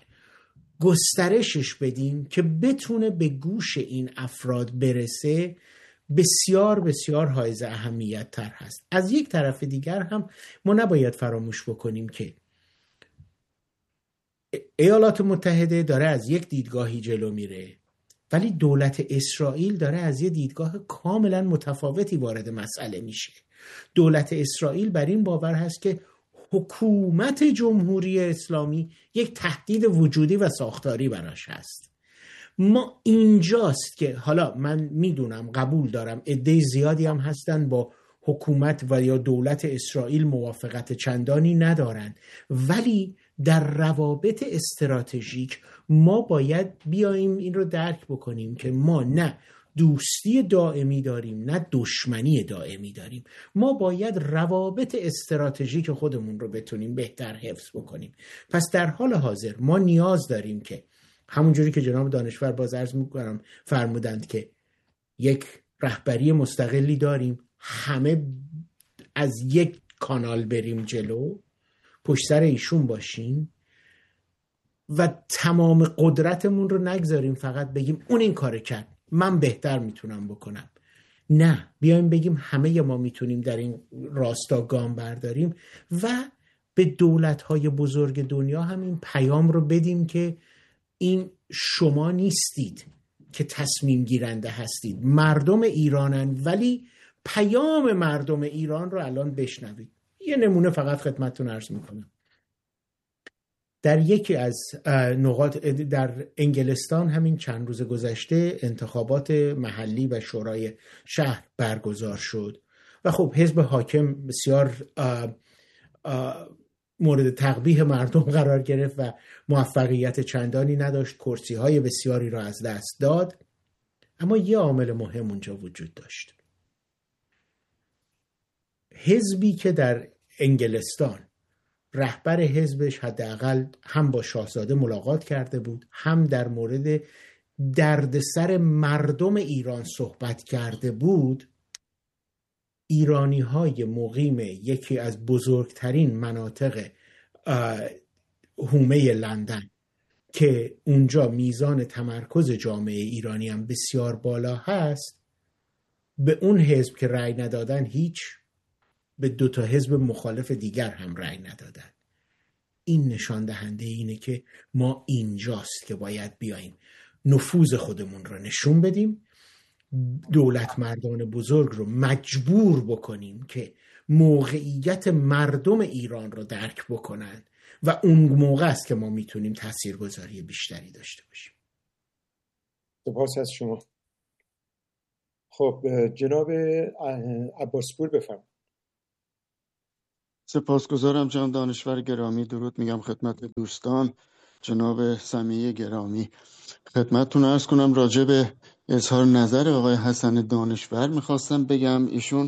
گسترشش بدیم که بتونه به گوش این افراد برسه، بسیار بسیار حائز اهمیت تر هست. از یک طرف دیگر هم ما نباید فراموش بکنیم که ایالات متحده داره از یک دیدگاهی جلو میره، ولی دولت اسرائیل داره از یک دیدگاه کاملا متفاوتی وارد مسئله میشه. دولت اسرائیل بر این باور هست که حکومت جمهوری اسلامی یک تهدید وجودی و ساختاری براش هست. ما اینجاست که حالا من میدونم، قبول دارم عده زیادی هم هستن با حکومت و یا دولت اسرائیل موافقت چندانی ندارن، ولی در روابط استراتژیک ما باید بیاییم این رو درک بکنیم که ما نه دوستی دائمی داریم نه دشمنی دائمی داریم. ما باید روابط استراتژیک خودمون رو بتونیم بهتر حفظ بکنیم. پس در حال حاضر ما نیاز داریم که همونجوری که جناب دانشور باز عرض میکنم فرمودند که یک رهبری مستقلی داریم، همه از یک کانال بریم جلو، پشت سر ایشون باشیم و تمام قدرتمون رو نگذاریم فقط بگیم اون این کار کرد من بهتر میتونم بکنم. نه، بیایم بگیم همه ما میتونیم در این راستا گام برداریم و به دولت‌های بزرگ دنیا هم این پیام رو بدیم که این شما نیستید که تصمیم گیرنده هستید، مردم ایرانن، ولی پیام مردم ایران رو الان بشنوید. یه نمونه فقط خدمتتون عرض میکنم. در یکی از نقاط در انگلستان همین چند روز گذشته انتخابات محلی و شورای شهر برگزار شد و خب حزب حاکم بسیار آه آه مورد تقبیح مردم قرار گرفت و موفقیت چندانی نداشت، کرسی های بسیاری را از دست داد. اما یه عامل مهم اونجا وجود داشت. حزبی که در انگلستان رهبر حزبش حداقل هم با شاهزاده ملاقات کرده بود، هم در مورد دردسر مردم ایران صحبت کرده بود، ایرانی های مقیم یکی از بزرگترین مناطق حومه لندن که اونجا میزان تمرکز جامعه ایرانی هم بسیار بالا هست، به اون حزب که رأی ندادن هیچ، به دو تا حزب مخالف دیگر هم رأی ندادن. این نشان دهنده اینه که ما اینجاست که باید بیاییم نفوذ خودمون رو نشون بدیم دولت مردان بزرگ رو مجبور بکنیم که موقعیت مردم ایران رو درک بکنن و اون موقع است که ما میتونیم تاثیرگذاری بیشتری داشته باشیم. سپاس از شما. خب جناب عباسپور بفرمایید. سپاسگزارم جناب دانشور گرامی. درود میگم خدمت دوستان. جناب سمیع گرامی، خدمتتون عرض کنم راجع به اظهار نظر آقای حسن دانشور میخواستم بگم ایشون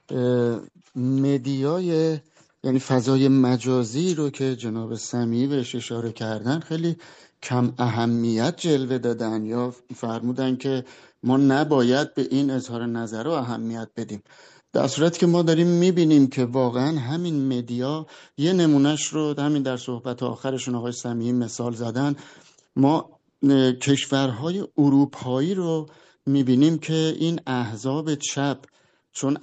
مدیای یعنی فضای مجازی رو که جناب سمیع بهش اشاره کردن خیلی کم اهمیت جلوه دادن یا فرمودن که ما نباید به این اظهار نظر رو اهمیت بدیم، در صورتی که ما داریم میبینیم که واقعا همین مدیا یه نمونهش رو همین در صحبت آخرشون آقای سمیعی مثال زدن. ما کشورهای اروپایی رو میبینیم که این احزاب چپ چون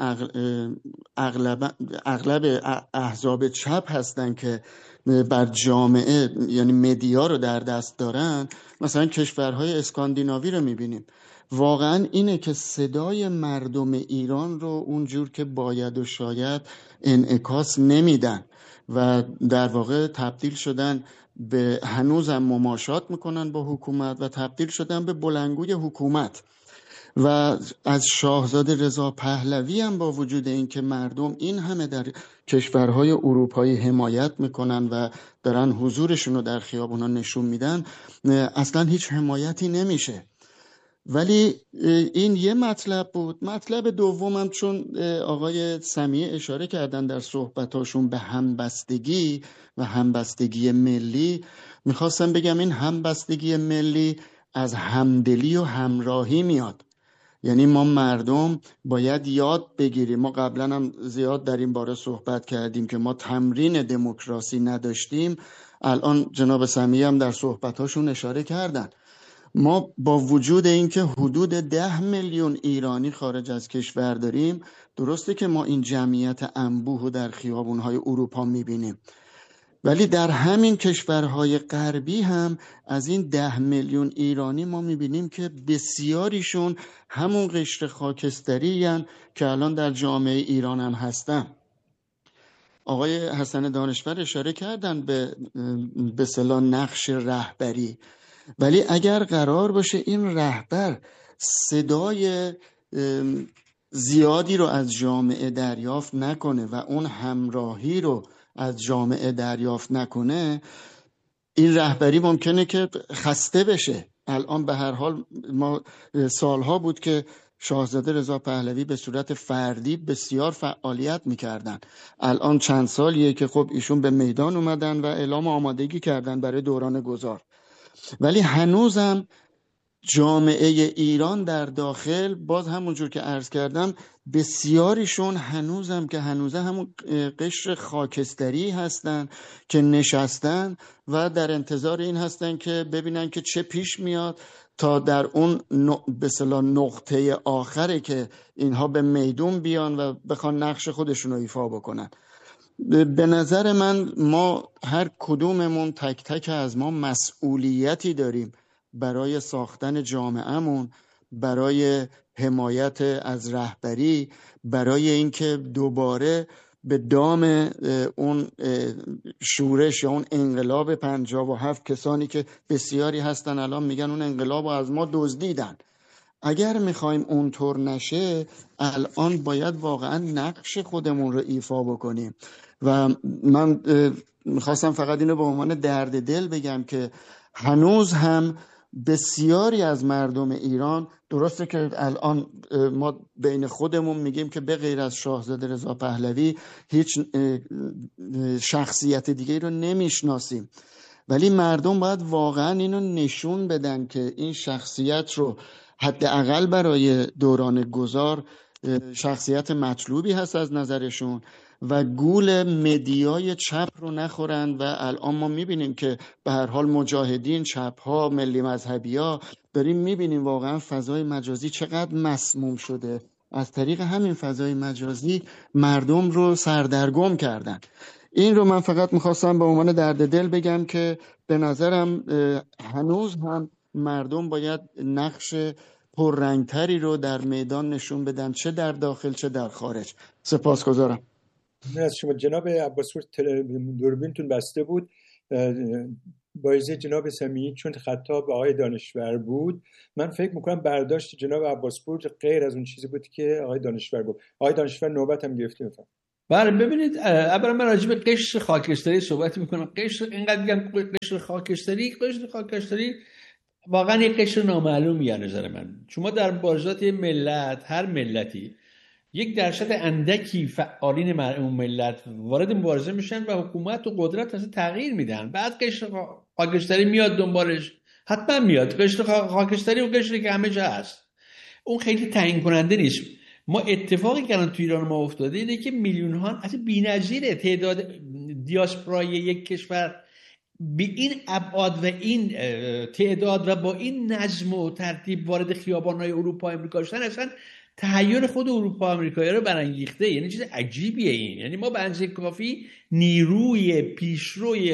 اغلب اغلب احزاب چپ هستن که بر جامعه یعنی مدیا رو در دست دارن، مثلا کشورهای اسکاندیناوی رو میبینیم واقعا اینه که صدای مردم ایران رو اونجور که باید و شاید انعکاس نمیدن و در واقع تبدیل شدن به هنوزم مماشات میکنن با حکومت و تبدیل شدن به بلندگوی حکومت. و از شاهزاده رضا پهلوی هم با وجود این که مردم این همه در کشورهای اروپایی حمایت میکنن و دارن حضورشون رو در خیابونا نشون میدن، اصلا هیچ حمایتی نمیشه. ولی این یه مطلب بود. مطلب دومم چون آقای سمیع اشاره کردن در صحبتاشون به همبستگی و همبستگی ملی، میخواستم بگم این همبستگی ملی از همدلی و همراهی میاد. یعنی ما مردم باید یاد بگیریم، ما قبلا هم زیاد در این باره صحبت کردیم که ما تمرین دموکراسی نداشتیم، الان جناب سمیع هم در صحبتاشون اشاره کردن. ما با وجود اینکه حدود ده میلیون ایرانی خارج از کشور داریم، درسته که ما این جمعیت انبوه رو در خیابونهای اروپا میبینیم، ولی در همین کشورهای غربی هم از این ده میلیون ایرانی ما میبینیم که بسیاریشون همون قشر خاکستری هستند که الان در جامعه ایران هم هستن. آقای حسن دانشور اشاره کردن به به اصطلاح نقش رهبری، ولی اگر قرار باشه این رهبر صدای زیادی رو از جامعه دریافت نکنه و اون همراهی رو از جامعه دریافت نکنه، این رهبری ممکنه که خسته بشه. الان به هر حال ما سالها بود که شاهزاده رضا پهلوی به صورت فردی بسیار فعالیت میکردن، الان چند سالیه که خب ایشون به میدان اومدن و اعلام آمادگی کردن برای دوران گذار، ولی هنوزم جامعه ایران در داخل باز همونجور که عرض کردم بسیاریشون هنوزم که هنوزه همون قشر خاکستری هستن که نشستن و در انتظار این هستن که ببینن که چه پیش میاد تا در اون به اصطلاح نقطه آخره که اینها به میدون بیان و بخوان نقش خودشون رو ایفا بکنن. به نظر من ما هر کدوممون تک تک از ما مسئولیتی داریم برای ساختن جامعهمون، برای حمایت از رهبری، برای اینکه دوباره به دام اون شورش یا اون انقلاب پنجاه و هفت کسانی که بسیاری هستن الان میگن اون انقلاب رو از ما دزدیدن، اگر میخوایم اونطور نشه الان باید واقعا نقش خودمون رو ایفا بکنیم. و من میخواستم فقط اینو به عنوان درد دل بگم که هنوز هم بسیاری از مردم ایران، درسته که الان ما بین خودمون میگیم که به غیر از شاهزاده رضا پهلوی هیچ شخصیت دیگه رو نمیشناسیم، ولی مردم باید واقعا اینو نشون بدن که این شخصیت رو حداقل برای دوران گذار شخصیت مطلوبی هست از نظرشون و گول مدیای چپ رو نخورن. و الان ما میبینیم که به هر حال مجاهدین، چپ ها، ملی مذهبی ها، داریم میبینیم واقعا فضای مجازی چقدر مسموم شده، از طریق همین فضای مجازی مردم رو سردرگم کردن. این رو من فقط میخواستم به عنوان درد دل بگم که به نظرم هنوز هم مردم باید نقش پررنگتری رو در میدان نشون بدن، چه در داخل چه در خارج. سپاسگزارم. از شما جناب عباسپور. دوربینتون بسته بود. با اجازه جناب سمیعی، چون خطاب آقای دانشور بود، من فکر میکنم برداشت جناب عباسپور غیر از اون چیزی بود که آقای دانشور گفت. آقای دانشور نوبت هم گرفته. بفرمایید. بله ببینید، اولا من راجع به قشر خاکستری صحبت میکنم. قشر اینقدر میگم قشر خاکستری، قشر خاکستری واقعا یک قشر نامعلومیه از نظر من. شما در مبارزات ملت، هر ملتی یک درصد اندکی فعالین اون ملت وارد مبارزه میشن و حکومت و قدرت اصلا تغییر میدن. بعد قشر خاکستری میاد دنبالش، حتما میاد. قشر خاکستری و قشری که همه جا هست، اون خیلی تعیین کننده نیست. ما اتفاقی که الان تو ایران ما افتاده اینه که میلیون ها، اصلا بی‌نظیره تعداد دیاسپورای یک کشور به این ابعاد و این تعداد و با این نظم و ترتیب وارد خیابان‌های اروپا و آمریکا شدن، اصلا تحیر خود اروپا و آمریکایی رو برانگیخته. یعنی چیز عجیبیه این. یعنی ما به اندازه کافی نیروی پیشروی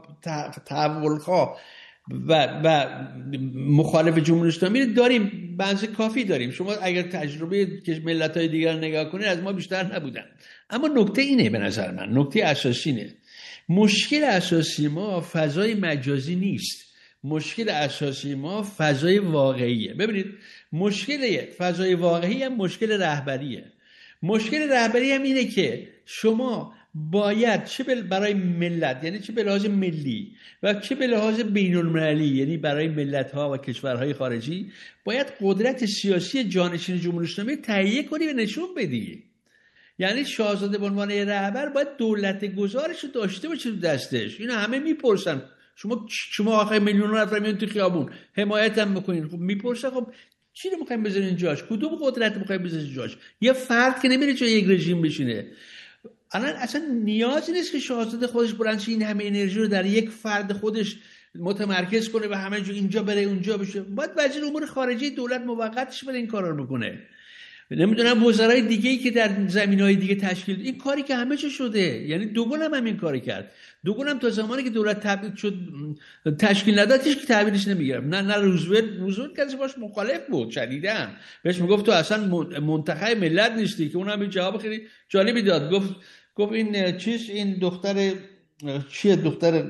تحول‌خواه و و مخالف جمهوری اسلامی داریم، به اندازه کافی داریم. شما اگر تجربه ملت‌های دیگر نگاه کنید از ما بیشتر نبودن. اما نکته اینه، به نظر من نکته اساسی اینه، مشکل اساسی ما فضای مجازی نیست. مشکل اساسی ما فضای واقعیه. ببینید، مشکل فضای واقعی هم مشکل رهبریه. مشکل رهبری هم اینه که شما باید چه برای ملت، یعنی چه به لحاظ ملی و چه به لحاظ بین المللی، یعنی برای ملت‌ها و کشورهای خارجی، باید قدرت سیاسی جانشین جمهوری اسلامی تهیه کنی و نشون بدی. یعنی شاهزاده به عنوان رهبر باید دولت گزارش رو داشته باشه تو دستش. اینا همه میپرسن، شما شما آخه میلیون نفر میان تو خیابون حمایت هم میکنین، خب میپرسن خب چی رو میخوایم بذارین جاش؟ کدوم قدرت میخوایم بذارین جاش؟ یه فرد که نمیره جای یک رژیم بشینه. الان اصلا نیازی نیست که شاهزاده خودش بلند شه این همه انرژی رو در یک فرد خودش متمرکز کنه و همه جو اینجا بره اونجا بشه. باید وزیر امور خارجه دولت موقتش بره این کارا رو بکنه. نمیدونم وزرای دیگه‌ای که در زمینه‌های دیگه تشکیل، این کاری که همه چه شده. یعنی دوگل هم همین کاری کرد. دوگل هم تا زمانی که دولت تبعید شد تشکیل نداد، هیچ کی تحویلش نمیگرفت. نه نه روزولت روزولت کسی باش مخالف بود شدیداً. بهش میگفت تو اصلا منتخب ملت نیستی، که اونم جواب خیلی جالبی داد. گفت گفت این چیز این دختر چیه دختر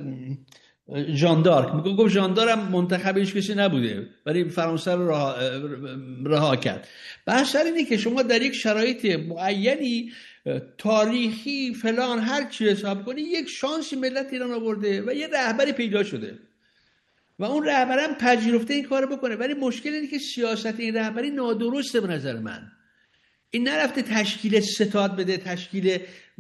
ژاندارک، میگه گفت ژاندارم منتخب هیچ کسی نبوده ولی فرانسه رو رها, رها کرد. بحث اینه که شما در یک شرایط معینی تاریخی فلان هر چی حساب کنی، یک شانسی ملت ایران آورده و یه رهبری پیدا شده و اون رهبرم پذیرفته این کارو بکنه. ولی مشکل اینه که سیاست این رهبری نادرسته به نظر من. این نرفته تشکیل ستاد بده، تشکیل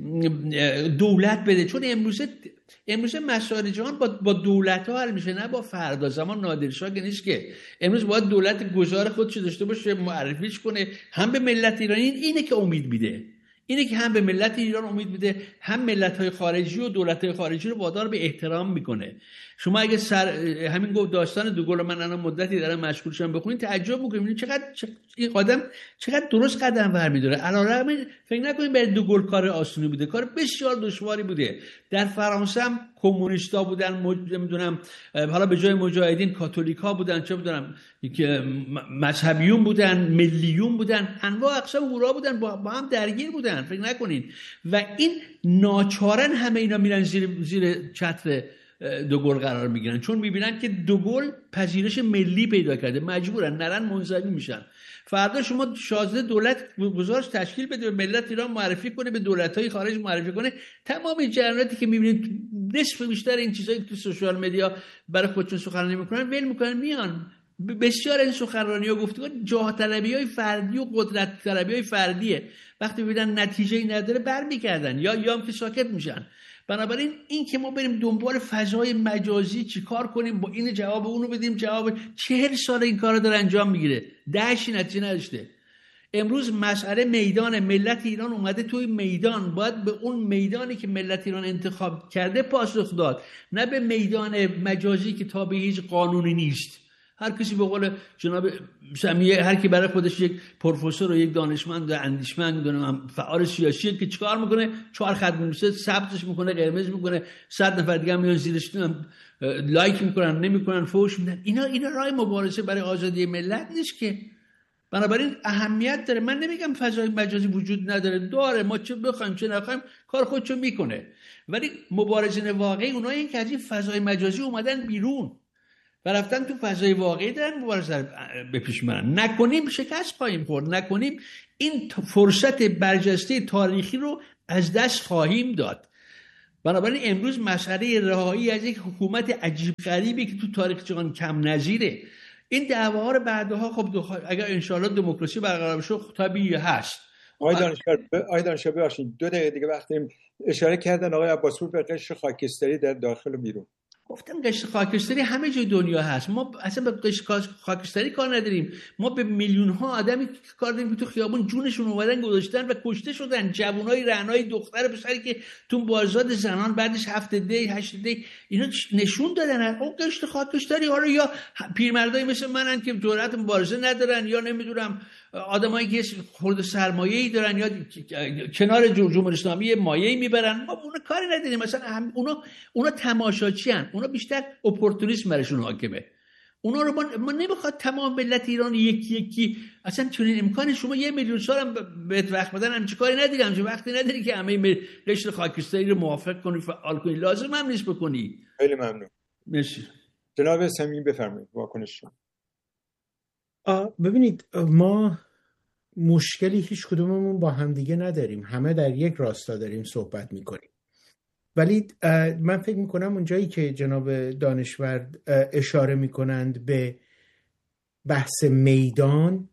دولت بده، چون امروزه امروزه مسائل جهان با با دولت ها حل میشه، نه با فردا. زمان نادرشاه که نیست که. امروز باید دولت گذار خودش داشته باشه، معرفیش کنه، هم به ملت ایرانی. اینه که امید میده، اینه که هم به ملت ایران امید میده، هم ملت های خارجی و دولت های خارجی رو وادار به احترام میکنه. شما اگه سر همین گفت داستان دوگل من الان مدتی دارم مشغولشم بخونید، تعجب میکنید چقدر این آدم چقدر درست قدم برمی‌داره. علاوه فکر نکنید برای دوگل کار آسونی بوده، کار بسیار دشواری بوده. در فرانسه هم کمونیستا بودن، نمیدونم حالا به جای مجاهدین کاتولیکا بودن، چه میدونم که مذهبیون بودن، ملیون بودن، انواع اقسام گروها بودن، با هم درگیر بودن. فکر نکنید. و این ناچارن همه اینا میرن زیر زیر چتر دوگل قرار میگیرن، چون میبینن که دوگل پذیرش ملی پیدا کرده، مجبورن نرن منزوی میشن. فردا شما شاهزاده دولت گزارش تشکیل بده، به ملت ایران معرفی کنه، به دولت‌های خارج معرفی کنه، تمام این جریاناتی که میبینید نصف بیشتر این چیزایی که تو سوشال مدیا برای خودشون سخنرانی میکنن ول میکنن میان. بسیار این سخنرانی‌ها گفتگو جاه طلبی‌های فردی و قدرت طلبی‌های فردیه. وقتی ببینن نتیجه‌ای نداره برمیگردن یا یا هم که ساکت میشن. بنابراین این که ما بریم دنبال فضای مجازی چیکار کنیم، با این جواب اونو بدیم، جواب چهل سال این کارو داره انجام میگیره، دهشی نتیجه نداشته. امروز مسئله میدان، ملت ایران اومده توی میدان، باید به اون میدانی که ملت ایران انتخاب کرده پاسخ داد، نه به میدان مجازی که تابع هیچ قانونی نیست. هر کسی به قول جناب سمیه، هر کی برای خودش یک پروفسور و یک دانشمند و اندیشمند دونم فعال سیاسی که چیکار میکنه، چهار خط می‌نویسه، ثبتش میکنه، قرمز میکنه، صد نفر دیگه میان زیرش لایک میکنن، نمیکنن، فوش میدن. اینا اینا راه مبارزه برای آزادی ملت نیست که. بنابراین اهمیت داره. من نمیگم فضای مجازی وجود نداره، داره، ما چه بخوایم چه نخوایم کار خودشو میکنه، ولی مبارزین واقعی اونایی که از این فضای مجازی اومدن بیرون و رفتن تو فضای واقعی دارن مبارزه به پیش میبرن. نکنیم شکست خواهیم خورد، نکنیم این فرصت برجسته تاریخی رو از دست خواهیم داد. بنابراین امروز مسئله رهایی از یک حکومت عجیب غریبی که تو تاریخ جهان کم نظیره، این دعواها رو بعدها خب اگر انشاءالله دموکراسی برقرار بشه طبیعی هست. آقای دانشور آقای دانشور ببخشید دو دقیقه دیگه وقتی اشاره کردن آقای عباسپور به قشر خاکستری در داخل و بیرون. گفتم قشر خاکستری همه جای دنیا هست، ما اصلا به قشر خاکستری کار نداریم، ما به میلیون ها آدمی کار داریم که تو خیابون جونشون اومدن گذاشتن و کشته شدن، جوانای رعنای دختر پسری که تو بازداد زنان بعدش هفت دی هشت دی اینا نشون دادن. اون قشر خاکستری ها رو یا پیرمردای مثل منن که جرأت مبارزه ندارن، یا نمیدونم آدمایی که خورده سرمایه‌ای دارن، یا کنار جمهوری اسلامی مایه‌ای میبرن. ما اون کاری نداریم، مثلا اونا اونا تماشاچی ان، اونا بیشتر اپورتونیسم برشون حاکمه. اونا رو ما, ما نمیخواد تمام ملت ایران یکی یکی، اصلا چنین امکانی شما یه میلیون سال هم بهت وقت بدن هم چه کاری نداری، هم چه وقتی نداری که همه قشر خاکستری رو موافق کنی فعال کنی، لازم هم نیست بکنی. خیلی ممنون. مرسی. جناب صمیمی بفرمایید واکنش شما. ببینید ما مشکلی هیچ کدوممون با همدیگه نداریم، همه در یک راستا داریم صحبت میکنیم، ولی من فکر میکنم اون جایی که جناب دانشور اشاره میکنند به بحث میدان،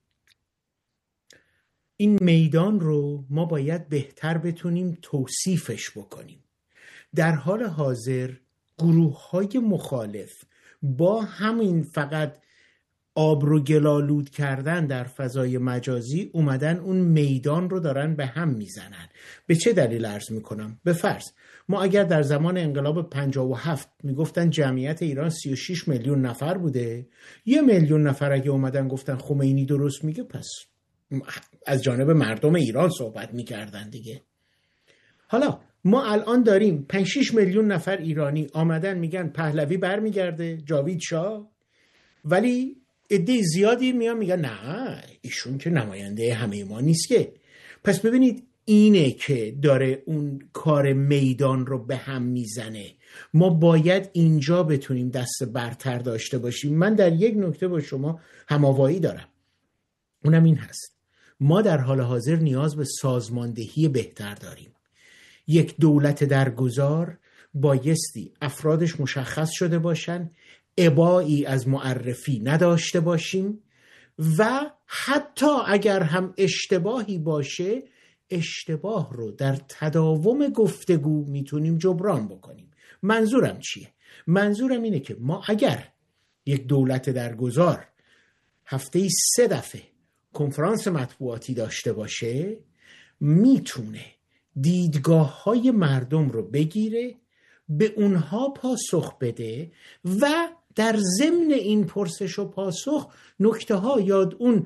این میدان رو ما باید بهتر بتونیم توصیفش بکنیم. در حال حاضر گروه های مخالف با همین فقط آب رو گلالود کردن در فضای مجازی اومدن اون میدان رو دارن به هم میزنن. به چه دلیل عرض میکنم؟ به فرض ما اگر در زمان انقلاب پنجاه و هفت میگفتن جمعیت ایران سی و شش میلیون نفر بوده، یه میلیون نفر اگه اومدن گفتن خمینی درست میگه، پس از جانب مردم ایران صحبت میکردن دیگه. حالا ما الان داریم پنج شش میلیون نفر ایرانی آمدن میگن پهلوی برمیگرده، جاوید شاه، ولی عده زیادی میان میگن نه ایشون که نماینده همه ما نیست که. پس ببینید اینه که داره اون کار میدان رو به هم میزنه. ما باید اینجا بتونیم دست برتر داشته باشیم. من در یک نکته با شما هماوایی دارم، اونم این هست ما در حال حاضر نیاز به سازماندهی بهتر داریم. یک دولت درگذار بایستی افرادش مشخص شده باشن، ابایی از معرفی نداشته باشیم و حتی اگر هم اشتباهی باشه اشتباه رو در تداوم گفتگو میتونیم جبران بکنیم. منظورم چیه؟ منظورم اینه که ما اگر یک دولت درگذار هفته‌ای سه دفعه کنفرانس مطبوعاتی داشته باشه میتونه دیدگاه های مردم رو بگیره، به اونها پاسخ بده و در ضمن این پرسش و پاسخ نکته ها یا اون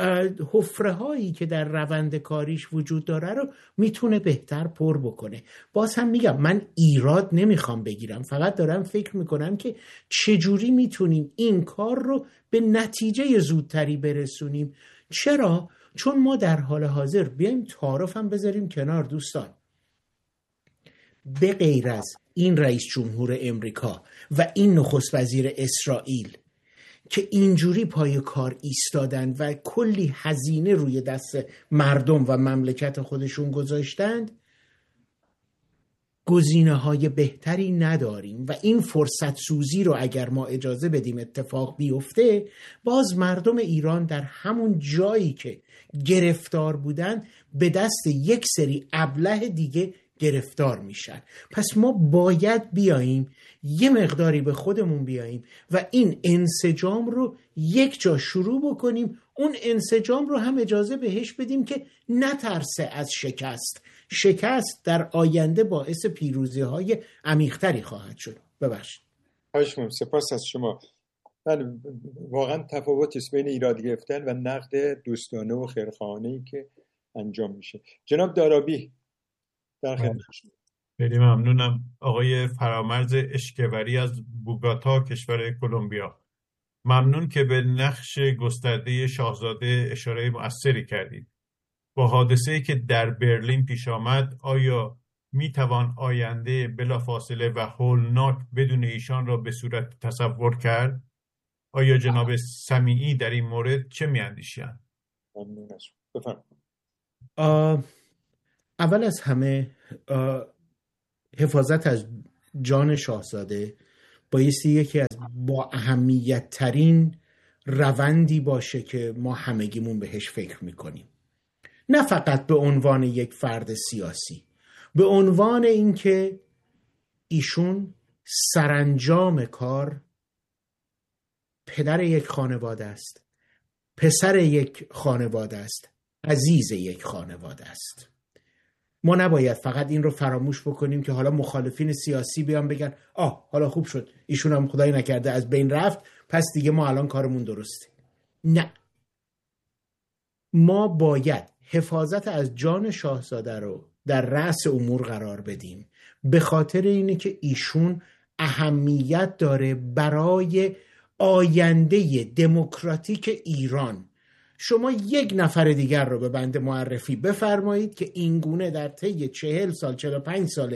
حفره هایی که در روند کاریش وجود داره رو میتونه بهتر پر بکنه. باز هم میگم من ایراد نمیخوام بگیرم، فقط دارم فکر میکنم که چجوری میتونیم این کار رو به نتیجه زودتری برسونیم. چرا؟ چون ما در حال حاضر بیایم تعارف هم بذاریم کنار دوستان، به غیر از این رئیس جمهور امریکا و این نخست وزیر اسرائیل که اینجوری پای کار ایستادن و کلی هزینه روی دست مردم و مملکت خودشون گذاشتند، گزینه‌های بهتری نداریم و این فرصت سوزی رو اگر ما اجازه بدیم اتفاق بیفته، باز مردم ایران در همون جایی که گرفتار بودن به دست یک سری ابله دیگه گرفتار میشن. پس ما باید بیاییم یه مقداری به خودمون بیاییم و این انسجام رو یک جا شروع بکنیم. اون انسجام رو هم اجازه بهش بدیم که نترسه از شکست. شکست در آینده باعث پیروزی های عمیق‌تری خواهد شد. ببخشید. خواهش سپاس از شما. بله واقعا تفاوتی است بین ایراد گرفتن و نقد دوستانه و خیرخواهانه‌ای که انجام میشه. جناب دارابی در خدمت شما. خیلی ممنونم. آقای فرامرز اشکوری از بوگاتا کشور کلمبیا. ممنون که به نقش گسترده شاهزاده اشاره مؤثری کردید. با حادثه‌ای که در برلین پیش آمد، آیا می توان آینده بلافاصله و هولناک بدون ایشان را به صورت تصور کرد؟ آیا جناب سمیعی در این مورد چه می اندیشند؟ ممنون از بفرمایید. اول از همه حفاظت از جان شاهزاده بایستی یکی از با اهمیت ترین روندی باشه که ما همگیمون بهش فکر میکنیم، نه فقط به عنوان یک فرد سیاسی، به عنوان اینکه ایشون سرانجام کار پدر یک خانواده است، پسر یک خانواده است، عزیز یک خانواده است. ما نباید فقط این رو فراموش بکنیم که حالا مخالفین سیاسی بیان بگن آه حالا خوب شد ایشون هم خدایی نکرده از بین رفت، پس دیگه ما الان کارمون درسته. نه، ما باید حفاظت از جان شاهزاده رو در رأس امور قرار بدیم، به خاطر اینه که ایشون اهمیت داره برای آینده دموکراتیک ایران. شما یک نفر دیگر رو به بنده معرفی بفرمایید که اینگونه در طی چهل سال چهل و پنج سال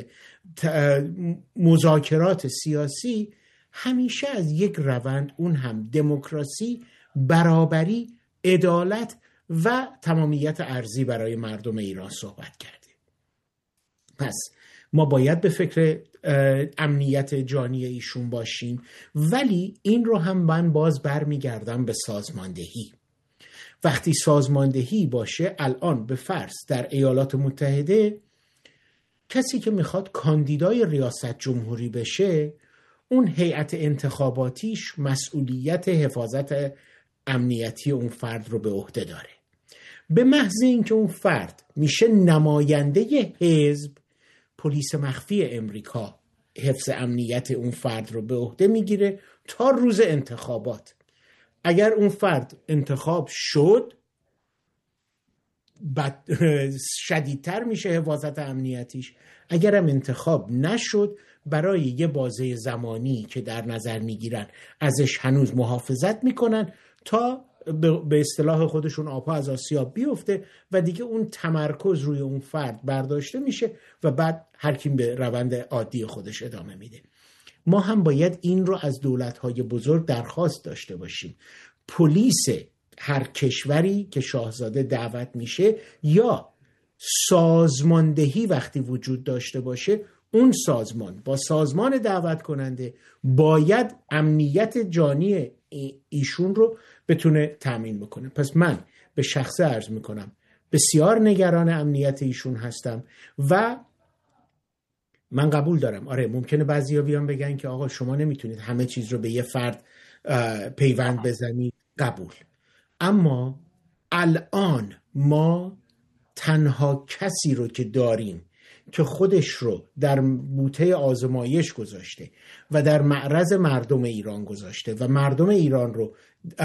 مذاکرات سیاسی همیشه از یک روند، اون هم دموکراسی، برابری، عدالت و تمامیت ارضی برای مردم ایران صحبت کرده. پس ما باید به فکر امنیت جانی ایشون باشیم، ولی این رو هم من باز برمیگردم به سازماندهی. وقتی سازماندهی باشه، الان به فرض در ایالات متحده کسی که میخواد کاندیدای ریاست جمهوری بشه، اون هیئت انتخاباتیش مسئولیت حفاظت امنیتی اون فرد رو به عهده داره. به محض اینکه اون فرد میشه نماینده حزب، پلیس مخفی امریکا حفظ امنیت اون فرد رو به عهده میگیره تا روز انتخابات. اگر اون فرد انتخاب شد، بد شدیدتر میشه حفاظت امنیتیش. اگرم انتخاب نشد، برای یه بازه زمانی که در نظر میگیرن ازش هنوز محافظت میکنن تا به اصطلاح خودشون آبها از آسیاب بیفته و دیگه اون تمرکز روی اون فرد برداشته میشه و بعد هر کی به روند عادی خودش ادامه میده. ما هم باید این رو از دولت‌های بزرگ درخواست داشته باشیم. پلیس هر کشوری که شاهزاده دعوت میشه یا سازماندهی وقتی وجود داشته باشه، اون سازمان با سازمان دعوت کننده باید امنیت جانی ایشون رو بتونه تامین بکنه. پس من به شخصه عرض میکنم بسیار نگران امنیت ایشون هستم و من قبول دارم آره ممکنه بعضیا بیان بگن که آقا شما نمیتونید همه چیز رو به یه فرد پیوند بزنید. قبول. اما الان ما تنها کسی رو که داریم که خودش رو در بوته آزمایش گذاشته و در معرض مردم ایران گذاشته و مردم ایران رو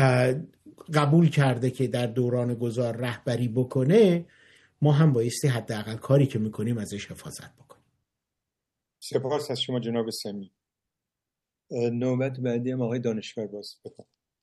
قبول کرده که در دوران گذار رهبری بکنه، ما هم بایستی حداقل کاری که میکنیم ازش حفاظت بکنیم. سپاس از شما جناب سمیعی. نوبت بعدی هم آقای دانشور باز بکنم.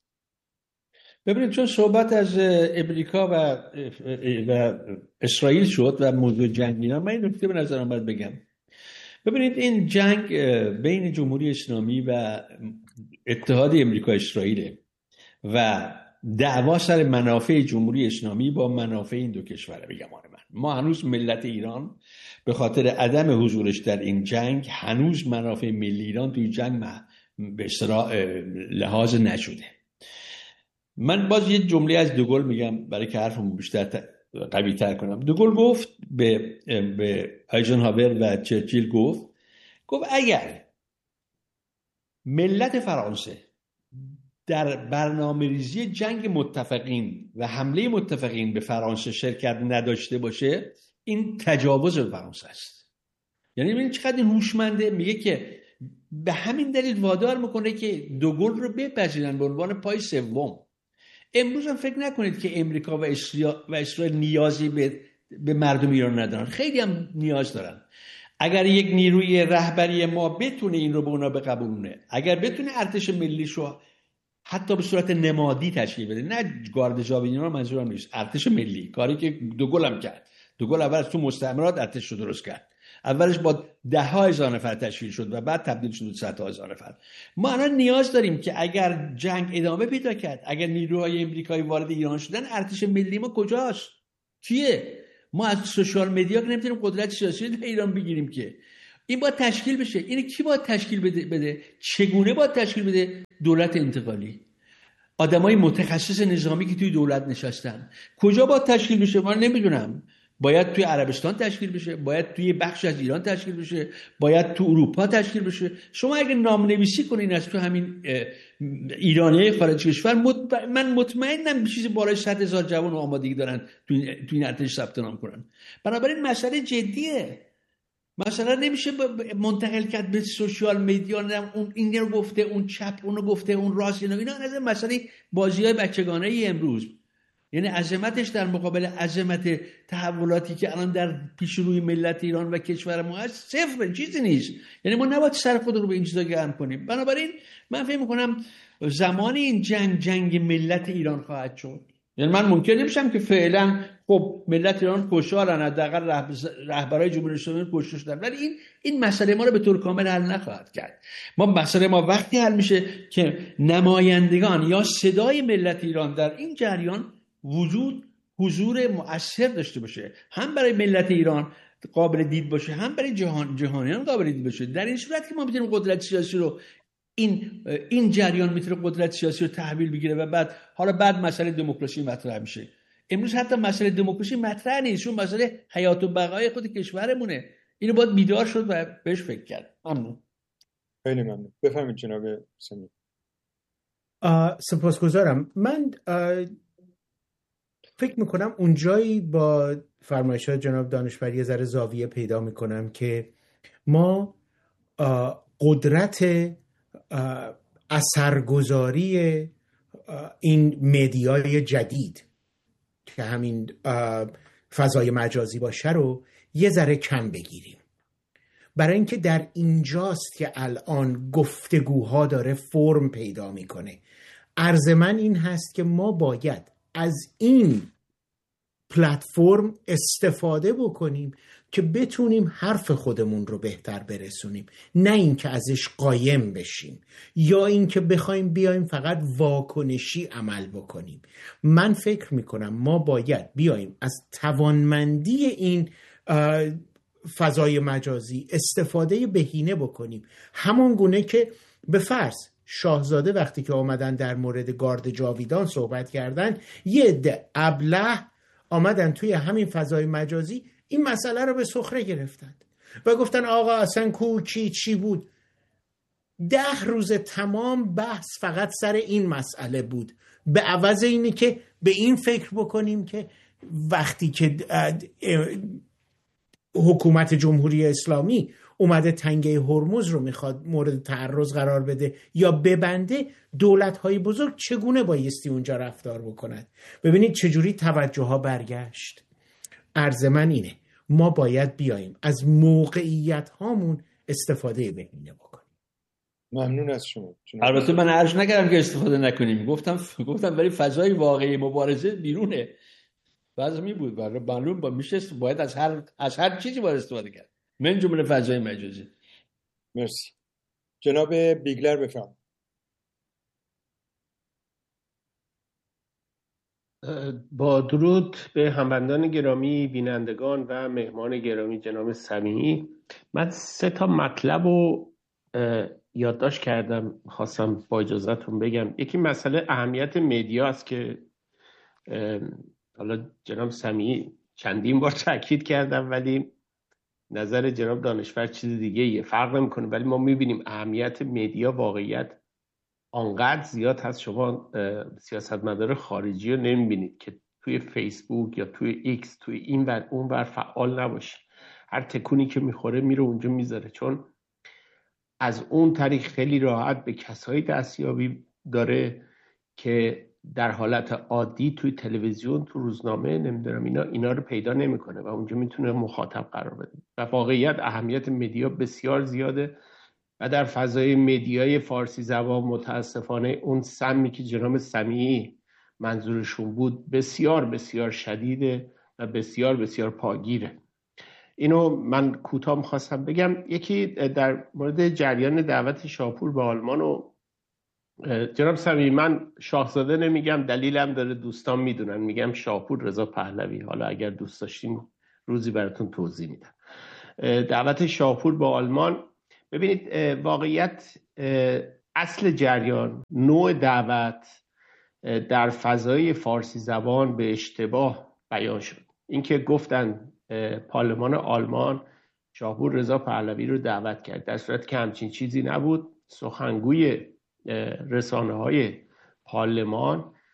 ببینید چون صحبت از امریکا و, و اسرائیل شد و موضوع جنگ اینا، من این نکته به نظرم باید بگم. ببینید این جنگ بین جمهوری اسلامی و اتحاد امریکا اسرائیل و دعوا سر منافع جمهوری اسلامی با منافع این دو کشور. بگم من ما هنوز ملت ایران به خاطر عدم حضورش در این جنگ هنوز منافع ملی ایران توی جنگ به اصطلاح لحاظ نشده. من باز یه جمله از دوگل میگم برای که حرفمو بیشتر قوی تر کنم. دوگل گفت به به آیزنهاور و چرچیل گفت گفت اگر ملت فرانسه در برنامه‌ریزی جنگ متفقین و حمله متفقین به فرانسه شرکت نداشته باشه، این تجاوز به فرانسه است. یعنی ببین چقدر این هوشمنده. میگه که به همین دلیل وادار میکنه که دوگل رو بپذیرن به عنوان پای سوم. امروز هم فکر نکنید که امریکا و اسرائیل نیازی به به مردم ایران ندارن، خیلی هم نیاز دارن. اگر یک نیروی رهبری ما بتونه این رو به اونا بقبولونه، اگر بتونه ارتش ملیشو حتی به صورت نمادی تشکیل بده، نه گارد جاویدینا رو منظورم نیست، ارتش ملی، کاری که دوگل هم کرد. دوگل اول تو مستعمرات ارتش رو درست کرد، اولش با ده ها هزار نفر تشکیل شد و بعد تبدیل شد به صد هزار نفر. ما الان نیاز داریم که اگر جنگ ادامه پیدا کرد، اگر نیروهای امریکایی وارد ایران شدن، ارتش ملی ما کجاست؟ کیه؟ ما از سوشال مدیا که نمیتونیم قدرت سیاسی در ایران بگیریم که. این باید تشکیل بشه. اینو کی باید تشکیل بده؟ بده چگونه باید تشکیل بده؟ دولت انتقالی، آدمای متخصص نظامی که توی دولت نشستن. کجا باید تشکیل بشه؟ من نمیدونم. باید توی عربستان تشکیل بشه، باید توی بخش از ایران تشکیل بشه، باید تو اروپا تشکیل بشه. شما اگه نام نویسی کنین از تو همین ایرانی خارج کشور، مطمئن من مطمئنم به چیز بالای صد هزار جوان آمادگی دارن تو این تو این ارتش ثبت نام کنن. بنابراین مسئله جدیه. مثلا نمیشه منتقل کرد به سوشال مدیا، نه اون این رو گفته، اون چپ اونو گفته، اون راست، اینا اینا از مسئله بازی‌های بچگانه ای امروز. یعنی عظمتش در مقابل عظمت تحولاتی که الان در پیش روی ملت ایران و کشور ما هست صفر، چیزی نیست. یعنی ما نباید سر خود رو به این چیزا گرم کنیم. بنابراین من فکر می‌کنم زمان این جنگ جنگ ملت ایران خواهد شد. یعنی من ممکن نمیشم که فعلا خب ملت ایران خوشحالن، حداقل رهبرای جمهوری اسلامی کشته شدن، ولی این این مسئله ما رو به طور کامل حل نخواهد کرد. ما مسئله ما وقتی حل میشه که نمایندگان یا صدای ملت ایران در این جریان وجود حضور مؤثر داشته باشه، هم برای ملت ایران قابل دید باشه، هم برای جهان جهانیان قابل دید باشه. در این صورت که ما میتونیم قدرت سیاسی رو این این جریان میتونه قدرت سیاسی رو تحویل بگیره و بعد حالا بعد مسئله دموکراسی مطرح میشه. امروز حتی مسئله دموکراسی مطرح نیست، چون مسئله حیات و بقای خود کشورمونه. اینو باید بیدار شد و بهش فکر کرد. ممنون. خیلی ممنون. بفهمید جناب سمی. سپاسگزارم. من فکر میکنم اونجایی با فرمایشات جناب دانشور یه ذره زاویه پیدا میکنم که ما قدرت اثرگذاری این مدیای جدید که همین فضای مجازی باشه رو یه ذره کم بگیریم، برای اینکه در اینجاست که الان گفتگوها داره فرم پیدا میکنه. عرض من این هست که ما باید از این پلتفرم استفاده بکنیم که بتونیم حرف خودمون رو بهتر برسونیم، نه اینکه ازش قایم بشیم یا اینکه بخوایم بیایم فقط واکنشی عمل بکنیم. من فکر میکنم ما باید بیایم از توانمندی این فضای مجازی استفاده بهینه بکنیم، همون گونه که به فرض شاهزاده وقتی که آمدن در مورد گارد جاویدان صحبت کردن، یه عده ابله آمدن توی همین فضای مجازی این مسئله رو به سخره گرفتند و گفتن آقا اصلا کو چی چی بود. ده روز تمام بحث فقط سر این مسئله بود، به عوض اینی که به این فکر بکنیم که وقتی که حکومت جمهوری اسلامی اومده تنگه هرمز رو میخواد مورد تعرض قرار بده یا ببنده، دولت‌های بزرگ چگونه بایستی اونجا رفتار بکنند. ببینید چجوری توجه ها برگشت. عرض من اینه ما باید بیاییم از موقعیت هامون استفاده بهینه بکنیم. ممنون از شما. البته من عرض نکردم که استفاده نکنیم، گفتم گفتم ولی فضای واقعی مبارزه بیرونه. لازمی بود برای معلوم با میشه باید از هر از هر چیزی باید استفاده کرد، من جمله فضای مجازی. مرسی. جناب بیگلر بفرمایید. با درود به هموطنان گرامی، بینندگان و مهمان گرامی جناب سمیعی، من سه تا مطلب رو یادداشت کردم، خواستم با اجازهتون بگم. یکی مسئله اهمیت مدیا است که حالا جناب سمیعی چندین بار تاکید کردم، ولی نظر جناب دانشور چیز دیگه یه فرق نمیکنه. ولی ما میبینیم اهمیت مدیا واقعیت آنقدر زیاد هست. شما سیاستمدار خارجی رو نمیبینید که توی فیسبوک یا توی ایکس توی این ور اون ور فعال نباشه، هر تکونی که میخوره میره اونجا میذاره، چون از اون طریق خیلی راحت به کسایی دستیابی داره که در حالت عادی توی تلویزیون، تو روزنامه، نمیدونم اینا اینا رو پیدا نمیکنه و اونجا میتونه مخاطب قرار بده. و واقعیت اهمیت مدیا بسیار زیاده و در فضای مدیای فارسی زبان متاسفانه اون سمی که جناب سمیعی منظورشون بود بسیار بسیار شدیده و بسیار بسیار پاگیره. اینو من کوتاه می‌خواستم بگم. یکی در مورد جریان دعوت شاپور به آلمان و جناب سمیعی، من شاهزاده نمیگم، دلیلم داره، دوستان میدونن، میگم شاپور رضا پهلوی. حالا اگر دوست داشتین روزی براتون توضیح میدم. دعوت شاپور به آلمان، ببینید واقعیت اصل جریان، نوع دعوت در فضای فارسی زبان به اشتباه بیان شد. اینکه گفتن پارلمان آلمان شاپور رضا پهلوی رو دعوت کرد، در صورت که همچین چیزی نبود. سخنگوی رسانه‌های پارلمان